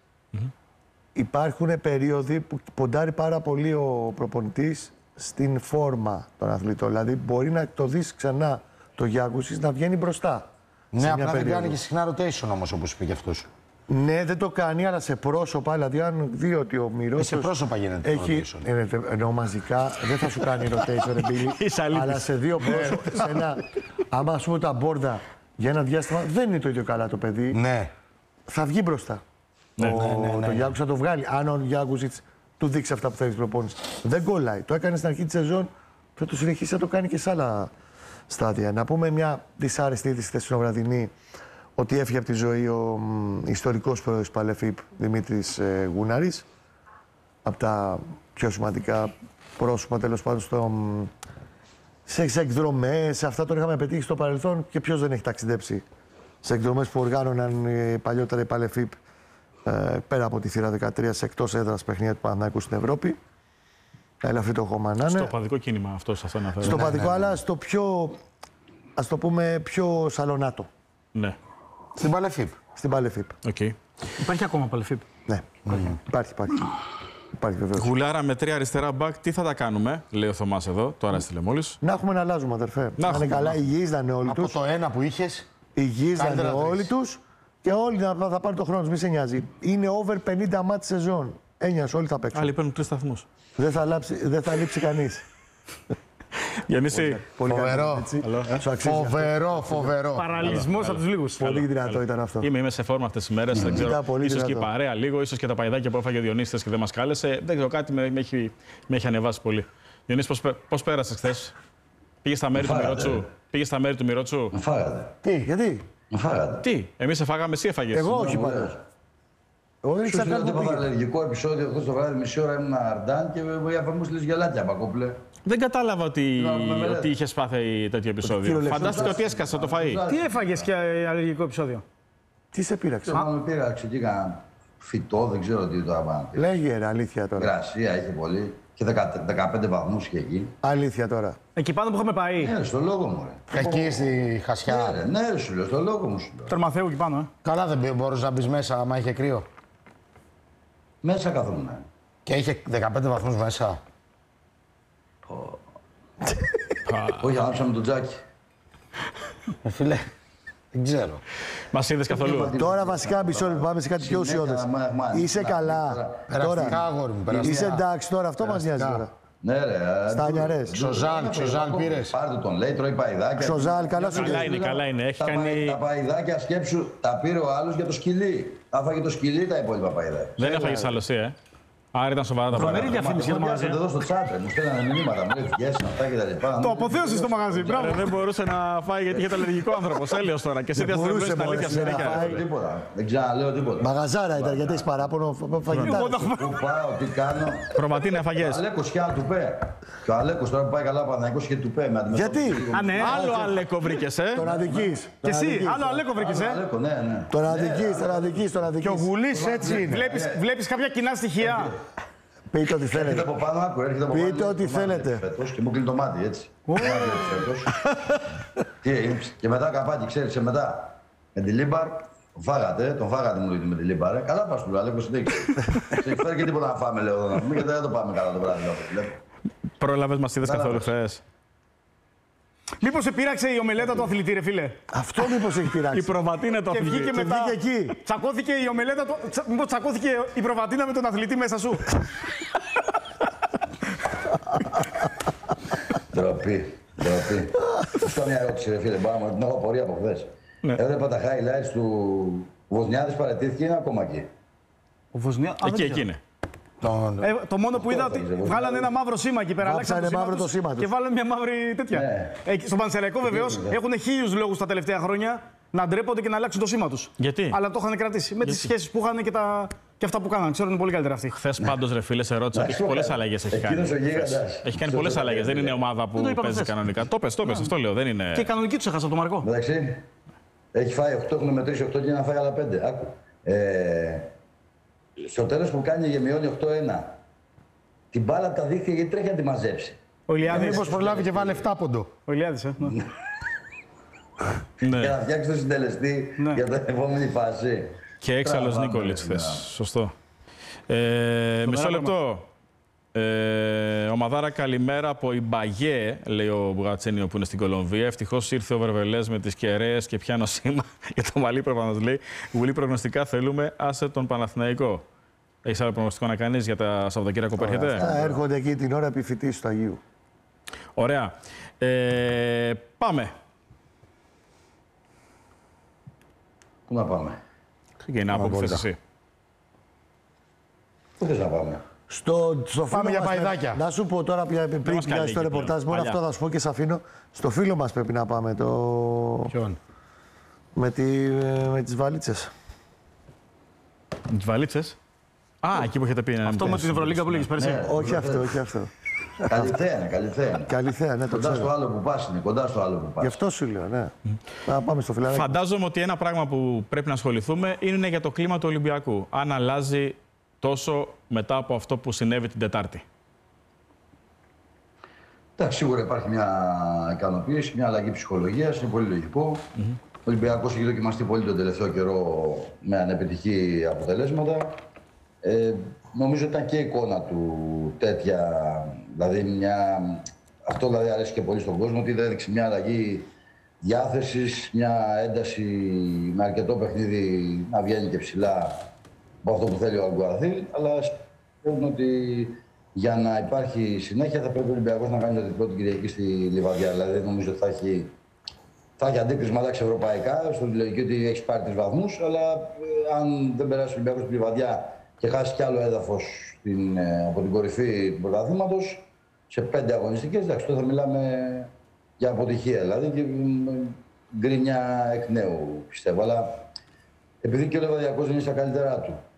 υπάρχουν περίοδοι που ποντάρει πάρα πολύ ο προπονητής στην φόρμα των αθλητών. Δηλαδή μπορεί να το δεις ξανά το Γιάνγκουσης να βγαίνει μπροστά. Ναι, σε μια απλά δεν περίοδο. κάνει και συχνά rotation όμως, όπως είπε και αυτός. Ναι, δεν το κάνει, αλλά σε πρόσωπα. Δηλαδή, αν δει ότι ο Μυρώσος σε πρόσωπα γίνεται το έχει. rotation. Ε, ε, ενώ μαζικά δεν θα σου κάνει rotation, ρε Μπίλη, Είσαι αλήτης. αλλά σε δύο πρόσωπα. σε ένα, άμα ας πούμε τα μπόρδα για ένα διάστημα δεν είναι το ίδιο καλά το παιδί, Ναι. θα βγει μπροστά. Ναι, ο, ναι, ναι, ναι. Το Γιάνγκους θα το βγάλει. Αν ο Γιάνγκουσιτς του δείξει αυτά που θέλει στην προπόνηση. Δεν κολλάει. Το έκανε στην αρχή τη σεζόν, θα το συνεχίσει να το κάνει και σε άλλα στάδια. Να πούμε μια δυσάρεστη είδηση χθεσινοβραδινή, ότι έφυγε από τη ζωή ο μ, ιστορικός πρόεδρος Παλεφίπ Δημήτρης ε, Γούναρης. Από τα πιο σημαντικά πρόσωπα, τέλος πάντων, στο, μ, σε, σε εκδρομές, σε αυτά τον είχαμε πετύχει στο παρελθόν και ποιος δεν έχει ταξιδέψει σε εκδρομές που οργάνωναν ε, παλιότερα η Παλεφίπ ε, πέρα από τη θύρα δεκατρία σε εκτός έδρας παιχνίδια του Παναθηναϊκού στην Ευρώπη. Ελαφρύ το χώμα να είναι. Στο παδικό κίνημα αυτό, σε αυτό αναφέρω. Στο ναι, παδικό, ναι, ναι. αλλά στο πιο, ας το πούμε, πιο σαλονάτο. Ναι. Στην Παλεφίπ. Στην Παλεφίπ. Οκ. Υπάρχει ακόμα Παλεφίπ. Ναι, υπάρχει, υπάρχει. Υπάρχει βεβαίως. Γουλάρα με τρία αριστερά μπακ, τι θα τα κάνουμε, λέει ο Θωμάς εδώ, τώρα έστειλε μόλις. Να έχουμε να αλλάζουμε, αδερφέ. Να, έχουμε, είναι καλά, να. υγιείς να είναι όλοι Από τους. το ένα που είχες. Υγιείς να είναι καλύτερα τρεις. όλοι τους και όλοι να, θα πάρουν το χρόνο τους, μη σε νοιάζει. Είναι over πενήντα μάτς σεζόν. Έννοιας, όλοι θα παίξουν. Άλλοι παίρνουν τρεις σταθμούς. Δεν θα, λάψει, δεν θα λείψει κανείς. Γιαννήση, Πολύ Φοβερό. καλό, έτσι. Καλό, ε. Σου αξίζει. Φοβερό, φοβερό. Παραλυσμός από τους λίγους. Πολύ δυνατό ήταν αυτό. είμαι, είμαι σε φόρμα αυτές τις μέρες. Δεν ξέρω, Ήταν πολύ ίσως και η δυνατό. παρέα λίγο, ίσως και τα παϊδάκια που έφαγε ο Διονύσης και δεν μας κάλεσε. Δεν ξέρω, κάτι με, με, έχει, με έχει ανεβάσει πολύ. Διονύση, πώς, πέ- πώς πέρασες χθες? Πήγες στα μέρη του Φάγατε. Μιρότσου. Πήγες στα μέρη του Μιρότσου. Με φάγατε. Τι, γιατί. Με φάγατε. Τι, εμείς σε φάγαμε, εσύ έφαγες. Εγώ όχι Μου πάντως. δες. Εγώ δεν Σου ήξερα λέω καν ότι που έπαθα πήγε. αλλεργικό επεισόδιο χθες το βράδυ, μισή ώρα ήμουν αρντάν και οι αφού μου στείλες γελάκια, Πακόπουλε. Δεν κατάλαβα ότι, Να πούμε, ότι μελέτη. είχε πάθει τέτοιο επεισόδιο. κυριολεκτικά. Φαντάστηκα ότι έσκασε το φαΐ. Τι έφαγες και αλλεργικό επεισόδιο? Τι σε πείραξε. Ξέρω, με πήραξε και έκανα φυτό, δεν ξέρω τι το άπανα. Λέγε ρε, αλήθεια τώρα. Γρασία είχε πολύ και δεκα- δεκαπέντε βαθμούς είχε εκεί. Αλήθεια τώρα. Εκεί πάνω που είχαμε πάει. Ναι, στο λόγο μου, ρε. Εκεί στη Χασιά. Ναι, ρε, ναι, ρε, σου λέω, στο λόγο μου σου λέω. Τερμαθέου εκεί πάνω, ε. Καλά δεν μπορούσε να μπει μέσα άμα είχε κρύο. Μέσα καθόμουν. Και είχε δεκαπέντε βαθμούς μέσα. Όχι, ανάψαμε τον τζάκι. Ε, φίλε, δεν ξέρω. Μα είδε καθόλου. Τώρα βασικά μισό λεπτό πάμε σε κάτι πιο Συνέχεια, ουσιώδες. μα- μα- Είσαι να, καλά. Περαστικά, Τώρα. αγόρι μου, περαστικά. Είσαι εντάξει τώρα, αυτό μας νοιάζει τώρα. Ναι, ρε. Στα ε, νιαρές. του- Ξοζάλ, του- Ξοζάλ του- πήρες. Πάρτε τον, λέει, τρώει παϊδάκια. Ξοζάλ, καλά σου Καλά λέει. είναι, καλά είναι. Έχει τα, κάνει- παϊ- τα παϊδάκια, σκέψου, τα πήρε ο άλλος για το σκυλί. Άφαγε το σκυλί τα υπόλοιπα παϊδάκια. Δεν έφαγε αλωσία, ε. Άρα ήταν σοβαρά τα Τρομερή πράγματα. διαφήμιση για το μαγαζί. εδώ στο τσάτ, μου στέλνανε μηνύματα, μου λέει φυγές, αυτά και τα λοιπά. Το αποθέωσε στο μαγαζί, μπράβο. Ρε, δεν μπορούσε να φάει γιατί είχε το αλλεργικό άνθρωπο. Έλεος τώρα. Και εσύ Δεν διαστρεβλώσεις μπορούσε, την αλήθεια μωρέ, να συνέχεια. φάει. Τίποτα. Δεν ξαναλέω τίποτα. Μαγαζάρα ήταν γιατί έχει παράπονο φαγητά. Πού πάω, τι κάνω. Χρωματίνα Ο έφαγες. Αλέκος είχε ένα τουπέ. Και ο Αλέκος τώρα που πάει καλά ο Παναθηναϊκός είχε τουπέ με αντιμετώπιση. Γιατί? λίγο. Α, ναι. Άλλο Αλέκο βρήκες, ε. Τον αδικείς. Και εσύ, άλλο Αλέκο βρήκες, Άλλο ε. Αλέκο, ναι, ναι. Τον αδικείς, τον αδικείς, τον Και ο αδικείς. Γουλής έτσι είναι. Βλέπεις, βλέπεις κάποια κοινά στοιχεία. Πείτε ό,τι Έρχεται θέλετε. από πάνω, άκου, έρχεται από Πείτε πάνω. ό,τι το μάτι θέλετε. έτσι φέτος Και μου κλείνει το μάτι, έτσι. Το μάτι έτσι φέτος. Τι έγινε, και μετά καπάκι, ξέρεις, και μετά. Με τη Λίμπαρ, τον φάγατε, τον φάγατε μου λέει με τη Λίμπαρ. ε. Καλά πας του, Αλέκος, συνέχισε. Σε έχει φέρει και τίποτα να φάμε, λέω, εδώ να πούμε, γιατί δεν το πάμε καλά το βράδυ. όπως βλέπω. Πρόλαβες, μας είδες καθόλου Κατάλαβες. χθες. Μήπως σε πείραξε η ομελέτα του αθλητή, ρε φίλε. Αυτό μήπως έχει Η πειράξει. προβατίνα το Και βγήκε αθλητή. μετά. βγήκε εκεί. Τσακώθηκε η ομελέτα του. τσα- Μήπως τσακώθηκε η προβατίνα με τον αθλητή μέσα σου. Ντροπή, ντροπή. Αυτό μια ερώτηση, ρε φίλε, πάμε, την έχω απορία από χθες. Ναι. Έβλεπα τα highlights του Βοσνιάδης, παραιτήθηκε, είναι ακόμα εκεί. Ο Βοσνία. Α, δεν Εκεί, ξέρω. εκεί είναι. Τον- Ε, το μόνο που είδα Αυτό ότι θα ξέρω. βγάλανε ένα μαύρο σήμα εκεί πέρα. Βάψανε αλλάξανε μαύρο το τους σήμα τους. Και βάλανε μια μαύρη τέτοια. Ναι. Ε, στον Πανσεραϊκό βεβαίω γίνεται. έχουν χίλιου λόγου τα τελευταία χρόνια να ντρέπονται και να αλλάξουν το σήμα του. Γιατί? Αλλά το είχαν κρατήσει. Με τι σχέσει που είχαν και, τα... και αυτά που κάνανε. Ξέρουν πολύ καλύτερα αυτοί. Χθες πάντως, ρε φίλε, σε ρώτησα ότι έχει πολλές αλλαγές. Έχει κάνει. Εκείνος ο γίγαντας. Έχει κάνει πολλές αλλαγές. Δεν είναι ομάδα Δεν το που είπαμε παίζει χθες. κανονικά. Το πες, το πες. Αυτό λέω. Δεν είναι. Και η κανονική του έχασα από τον Μαρκό. Εντάξει, έχει φάει οκτώ, έχουν μετρήσει οκτώ και να φάει άλλα πέντε. Άκου. Ε, στο τέλος που κάνει και μειώνει οκτώ ένα, την μπάλα από τα δίχτυα γιατί τρέχει να τη μαζέψει. Ο Ηλιάδης. Μήπως προλάβει και βάλε επτά πόντο. Ο Ηλιάδης, ε. ναι. Ναι. Για να φτιάξει το συντελεστή Ναι. για την επόμενη φάση. Και έξαλλος Τραβάμε, Νίκολιτς ναι. χθες. Σωστό. Ε, μισό λεπτό. Ε, ομαδάρα καλημέρα από η Μπαγέ, λέει ο Μπουγατσένιο που είναι στην Κολομβία. Ευτυχώς ήρθε ο Βερβελές με τις κεραίες και πιάνω σήμα για το μαλλί προφανώς λέει. Βουλή προγνωστικά θέλουμε, άσε τον Παναθηναϊκό. Έχεις άλλο προγνωστικό να κάνεις για τα Σαββατοκύριακο που έρχεται? Αυτά έρχονται εκεί την ώρα επιφυτής του Αγίου. Ωραία. Ε, πάμε. Πού να πάμε. Ξεκινά από που θες εσύ. Πού θες να πάμε. Στο, στο φίλο Πάμε για μας παϊδάκια. πρέπει- Να σου πω τώρα πια, πριν μας πήγα καλεί στο εκεί ρεπορτάζ, πλέον. μόνο Παλιά. αυτό θα σου πω και σε αφήνω. Στο φίλο μας πρέπει να πάμε. Το... Ποιον. Με, τη, με τις βαλίτσες. Με τις βαλίτσες. Α, εκεί που έχετε πει. ναι, Αυτό ναι, με την Ευρωλίγκα που λέγεις πέρσι. Ναι. Όχι αυτό, όχι αυτό. Καλυθέα είναι, καλυθέα είναι. Καλή θέα, ναι, το Κοντά στο ξέρω. άλλο που πας είναι, κοντά στο άλλο που Γι' πας. αυτό σου λέω, ναι. Να πάμε στο φιλαράκι. Φαντάζομαι ότι ένα πράγμα που πρέπει να ασχοληθούμε είναι για το κλίμα του Ολυμπιακού. Αν αλλάζει τόσο μετά από αυτό που συνέβη την Τετάρτη. Εντάξει, σίγουρα υπάρχει μια ικανοποίηση, μια αλλαγή ψυχολογίας, είναι πολύ λογικό. Ο Ολυμπιακός έχει δοκιμαστεί πολύ τον τελευταίο καιρό με ανεπιτυχή αποτελέσματα. Ε, νομίζω ήταν και η εικόνα του τέτοια, δηλαδή μια... αυτό δηλαδή αρέσει και πολύ στον κόσμο, ότι έδειξε μια αλλαγή διάθεσης, μια ένταση με αρκετό παιχνίδι να βγαίνει και ψηλά από αυτό που θέλει ο Αλγκουαθήλ, αλλά πιστεύω ότι για να υπάρχει συνέχεια θα πρέπει ο Ολυμπιακός να κάνει το διπλό την Κυριακή στη Λιβαδιά. Δηλαδή δεν νομίζω ότι θα έχει, θα έχει αντίκρισμα εντάξει, ευρωπαϊκά, στον λογική ότι έχει πάρει τρεις βαθμούς, αλλά ε, αν δεν περάσει ο Ολυμπιακός στη Λιβαδιά και χάσει κι άλλο έδαφος στην, ε, από την κορυφή του πρωταθλήματος, σε πέντε αγωνιστικές, εντάξει, τότε θα μιλάμε για αποτυχία δηλαδή και ε, γκρίνια εκ νέου πιστεύω. Αλλά επειδή και ο Λεβαδιακός δεν είναι στα καλύτερά του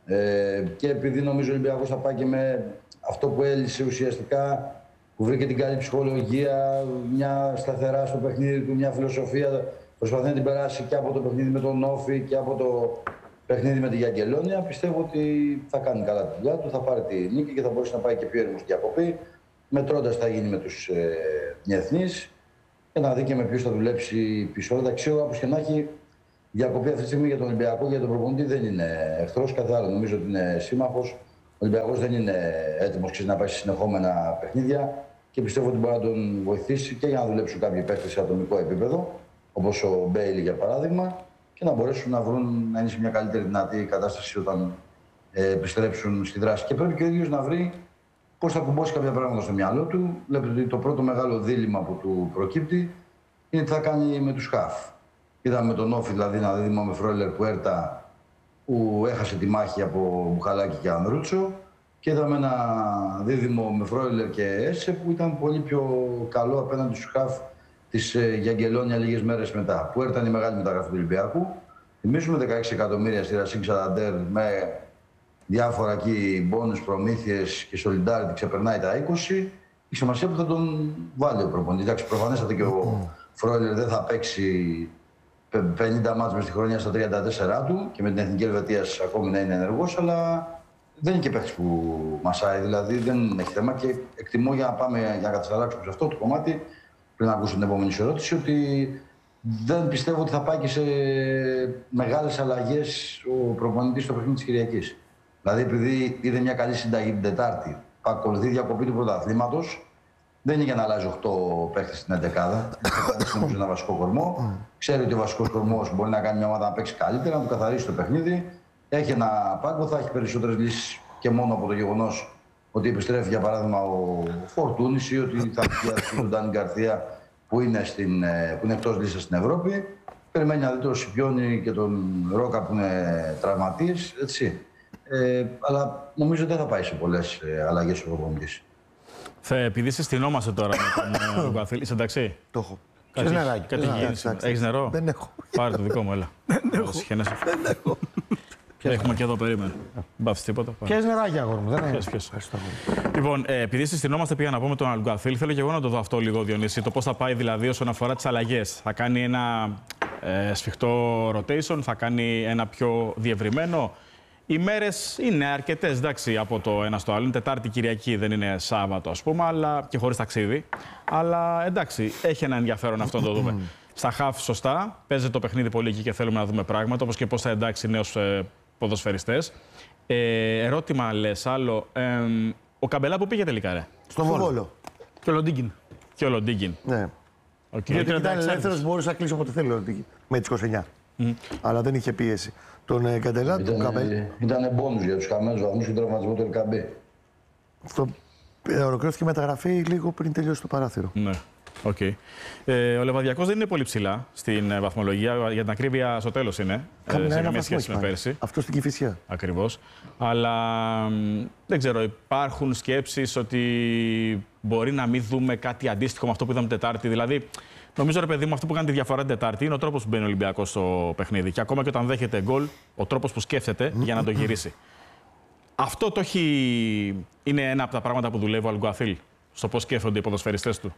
Ε, και επειδή νομίζω ο Ολυμπιακός θα πάει και με αυτό που έλυσε ουσιαστικά, που βρήκε την καλή ψυχολογία, μια σταθερά στο παιχνίδι του, μια φιλοσοφία, προσπαθεί να την περάσει και από το παιχνίδι με τον Όφη και από το παιχνίδι με τη Γιαγγελόνια. Πιστεύω ότι θα κάνει καλά τη δουλειά του, θα πάρει τη νίκη και θα μπορέσει να πάει και πιο ήρεμο στην διακοπή. Μετρώντας θα γίνει με τους ε, διεθνείς και να δει και με ποιους θα δουλέψει πίσω. Εντάξει, όπως και να έχει, η διακοπή αυτή τη στιγμή για τον Ολυμπιακό και για τον προπονητή δεν είναι εχθρός, κάθε άλλο νομίζω ότι είναι σύμμαχος. Ο Ολυμπιακός δεν είναι έτοιμος να πάει σε συνεχόμενα παιχνίδια και πιστεύω ότι μπορεί να τον βοηθήσει και για να δουλέψουν κάποιοι παίκτες σε ατομικό επίπεδο, όπως ο Μπέιλι για παράδειγμα, και να μπορέσουν να βρουν να είναι σε μια καλύτερη δυνατή κατάσταση όταν ε, επιστρέψουν στη δράση. Και πρέπει και ο ίδιος να βρει πώς θα κουμπώσει κάποια πράγματα στο μυαλό του. Βλέπετε ότι το πρώτο μεγάλο δίλημμα που του προκύπτει είναι τι θα κάνει με τους χαφ. Είδαμε με τον Όφη δηλαδή ένα δίλημμα με Φρόιλερ Πουέρτα που έχασε τη μάχη από Μπουχαλάκη και Ανδρούτσο. Και είδαμε ένα δίδυμο με Φρόιλερ και Έσε που ήταν πολύ πιο καλό απέναντι στους χαφ της Γιαγγελόνια λίγες μέρες μετά. Πουέρτα είναι η μεγάλη μεταγραφή του Ολυμπιακού. Θυμίζουμε δεκαέξι εκατομμύρια στη Ρασίγκ Σανταντέρ με διάφορα εκεί μπόνους, προμήθειες και solidarity ξεπερνάει τα είκοσι. Η σημασία που θα τον βάλει ο προπονητής. Εντάξει, προφανέστατα και ο Φρόιλερ δεν θα παίξει πενήντα μάτς μες στη χρονιά στα τριάντα τέσσερα του και με την Εθνική Ελβετίας ακόμη να είναι ενεργός, αλλά δεν είναι και παίκτης που μασάει, δηλαδή δεν έχει θέμα και εκτιμώ για να πάμε για να κατασταλάξουμε σε αυτό το κομμάτι, πριν να ακούσω την επόμενη ερώτηση, ότι δεν πιστεύω ότι θα πάει και σε μεγάλες αλλαγές ο προπονητής στο παιχνίδι της Κυριακής. Δηλαδή, επειδή είδε μια καλή συνταγή την Τετάρτη, ακολουθεί διακοπή του πρωταθλήματος, δεν είναι για να αλλάζει οκτώ παίχτες στην εντεκάδα. Νομίζω ένα βασικό κορμό. Ξέρει ότι ο βασικός κορμός μπορεί να κάνει μια ομάδα να παίξει καλύτερα, να του καθαρίσει το παιχνίδι. Έχει ένα πάγκο, θα έχει περισσότερες λύσεις και μόνο από το γεγονός ότι επιστρέφει για παράδειγμα ο Φορτούνης ή ότι θα πιάσει τον Ντάνι Γκαρθία που είναι, στην, που είναι εκτός λίστας στην Ευρώπη. Περιμένει να δει τον Σιπιόνι και τον Ρόκα που είναι τραυματίες. Έτσι. Ε, αλλά νομίζω δεν θα πάει σε πολλές ε, αλλαγές ο προπονητής. Επειδή συστηνόμαστε τώρα με τον Λουγκαθήλ, είσαι εντάξει? Το έχω. Κάτι, νεράκι. Κάτι γίνει. Έχεις νερό? Δεν έχω. Πάρε το δικό μου, έλα. Δεν έχω. Δεν έχω. Έχουμε και εδώ, περίμενε. Δεν πάθεις τίποτα. Ποιες νεράκι, αγόρι μου, δεν έχεις. Ποιες. Λοιπόν, ε, επειδή συστηνόμαστε, πήγα να πω με τον Λουγκαθήλ, θέλω και εγώ να το δω αυτό λίγο, Διονύση. Το πώς θα πάει δηλαδή όσον αφορά τις αλλαγές. Θα κάνει ένα ε, σφιχτό rotation, θα κάνει ένα πιο διευρυμένο. Οι μέρες είναι αρκετές, εντάξει, από το ένα στο άλλο. Είναι Τετάρτη, Κυριακή, δεν είναι Σάββατο, ας πούμε, αλλά και χωρίς ταξίδι. Αλλά εντάξει, έχει ένα ενδιαφέρον αυτό να το δούμε. Στα χαφ, σωστά, παίζει το παιχνίδι πολύ εκεί και θέλουμε να δούμε πράγματα, όπως και πώς θα εντάξει νέους ε, ποδοσφαιριστές. Ε, ερώτημα λες, άλλο. Ε, ο Καμπελά που πήγε τελικά, ρε? Στο Βόλο. Και ο Λοντίγκιν. Και ο Λοντίγκιν. Ναι. Okay. Γιατί ήταν ελεύθερος, μπορούσε να κλείσει όποτε θέλει ο Λοντίγκιν. Με τις είκοσι εννιά. Mm. Αλλά δεν είχε πίεση. Τον ε, Καντελά, ήταν, τον Καμπέλ. Ήταν μπόνους για τους χαμένους βαθμούς και τον τραυματισμό του Ελκαμπέ. Αυτό ε, ολοκληρώθηκε μεταγραφή λίγο πριν τελειώσει το παράθυρο. Ναι. Okay. Ε, ο Λεβαδιακός δεν είναι πολύ ψηλά στην ε, βαθμολογία. Για την ακρίβεια, στο τέλος είναι. Καμιά ε, σε ένα καμία σχέση με πέρσι. Αυτό στην Κηφισιά. Ακριβώς. Αλλά μ, δεν ξέρω, υπάρχουν σκέψεις ότι μπορεί να μην δούμε κάτι αντίστοιχο με αυτό που είδαμε Τετάρτη. Δηλαδή, νομίζω, ρε παιδί μου, αυτό που κάνει τη διαφορά την Τετάρτη είναι ο τρόπος που μπαίνει ο Ολυμπιακός στο παιχνίδι. Και ακόμα και όταν δέχεται γκολ, ο τρόπος που σκέφτεται για να το γυρίσει. Αυτό το έχει... είναι ένα από τα πράγματα που δουλεύει ο Αλγκουαθήλ στο πώς σκέφτονται οι ποδοσφαιριστές του.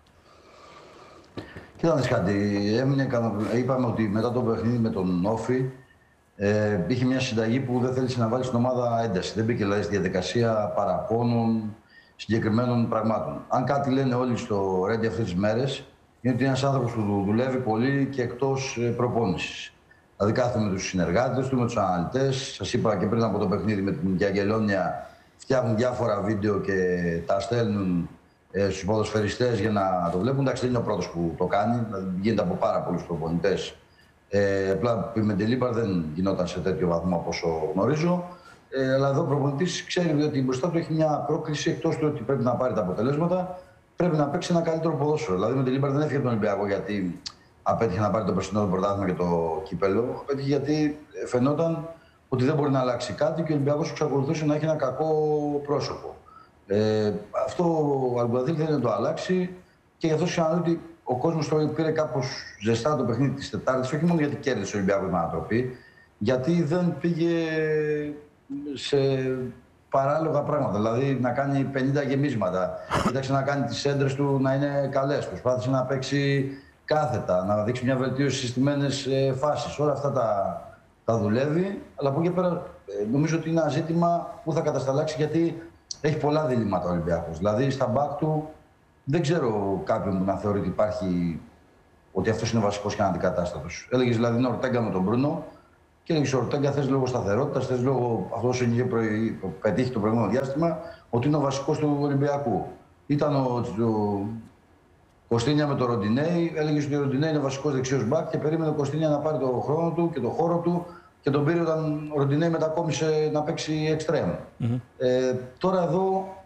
Κοίταξε κάτι. Έμεινε, είπαμε ότι μετά το παιχνίδι με τον Όφη ε, είχε μια συνταγή που δεν θέλησε να βάλει στην ομάδα ένταση. Δεν μπήκε δηλαδή στη διαδικασία παραπώνων συγκεκριμένων πραγμάτων. Αν κάτι λένε όλοι στο Ρέντι αυτές τις μέρες, είναι ότι είναι ένας άνθρωπος που δουλεύει πολύ και εκτός προπόνησης. Δηλαδή κάθεται με τους συνεργάτες του, με τους αναλυτές. Σας είπα και πριν από το παιχνίδι με την Γιαγγελόνια, φτιάχνουν διάφορα βίντεο και τα στέλνουν ε, στους ποδοσφαιριστές για να το βλέπουν. Εντάξει, δεν είναι ο πρώτος που το κάνει, δηλαδή γίνεται από πάρα πολλούς προπονητές. Ε, απλά με την Λίμπαρ δεν γινόταν σε τέτοιο βαθμό από όσο γνωρίζω. Ε, αλλά εδώ ο προπονητής ξέρει ότι μπροστά του έχει μια πρόκληση, εκτός του ότι πρέπει να πάρει τα αποτελέσματα. Πρέπει να παίξει ένα καλύτερο ποδόσφαιρο. Δηλαδή με την Λίμπαρ δεν έφυγε τον Ολυμπιακό γιατί απέτυχε να πάρει το περσινό πρωτάθλημα και το κύπελο. Απέτυχε γιατί φαινόταν ότι δεν μπορεί να αλλάξει κάτι και ο Ολυμπιακός εξακολουθούσε να έχει ένα κακό πρόσωπο. Ε, αυτό ο Αλγκουαδίλ θέλει να το αλλάξει και γι' αυτό ξαναλέω ότι ο κόσμος το πήρε κάπως ζεστά το παιχνίδι της Τετάρτης, όχι μόνο γιατί κέρδισε ο Ολυμπιακός με ανατροπή, γιατί δεν πήγε σε παράλογα πράγματα. Δηλαδή να κάνει πενήντα γεμίσματα. Κοίταξε να κάνει τις έντρες του να είναι καλές. Προσπάθησε να παίξει κάθετα, να δείξει μια βελτίωση στις στημένες φάσεις. Όλα αυτά τα, τα δουλεύει. Αλλά από εκεί πέρα νομίζω ότι είναι ένα ζήτημα που θα κατασταλάξει, γιατί έχει πολλά διλήμματα ο Ολυμπιακός. Δηλαδή στα μπακ του δεν ξέρω κάποιον που να θεωρεί ότι υπάρχει, ότι αυτός είναι βασικός και αναντικατάστατος. Έλεγες δηλαδή είναι Ορτέγκα με τον Μπρούνο και έλεγες Ορτέγκα θες λόγω σταθερότητας, θες λόγω αυτός που είχε πετύχει το προηγούμενο διάστημα, ότι είναι ο βασικός του Ολυμπιακού. Ήταν ο, ο Κωστίνια με τον Ροντινέη, έλεγες ότι ο Ροντινέη είναι βασικός δεξιός μπακ και περίμενε ο Κωστίνια να πάρει τον χρόνο του και τον χώρο του και τον πήρε όταν ο Ροντινέη μετακόμισε να παίξει εξτρέμ. Mm-hmm. Ε, τώρα εδώ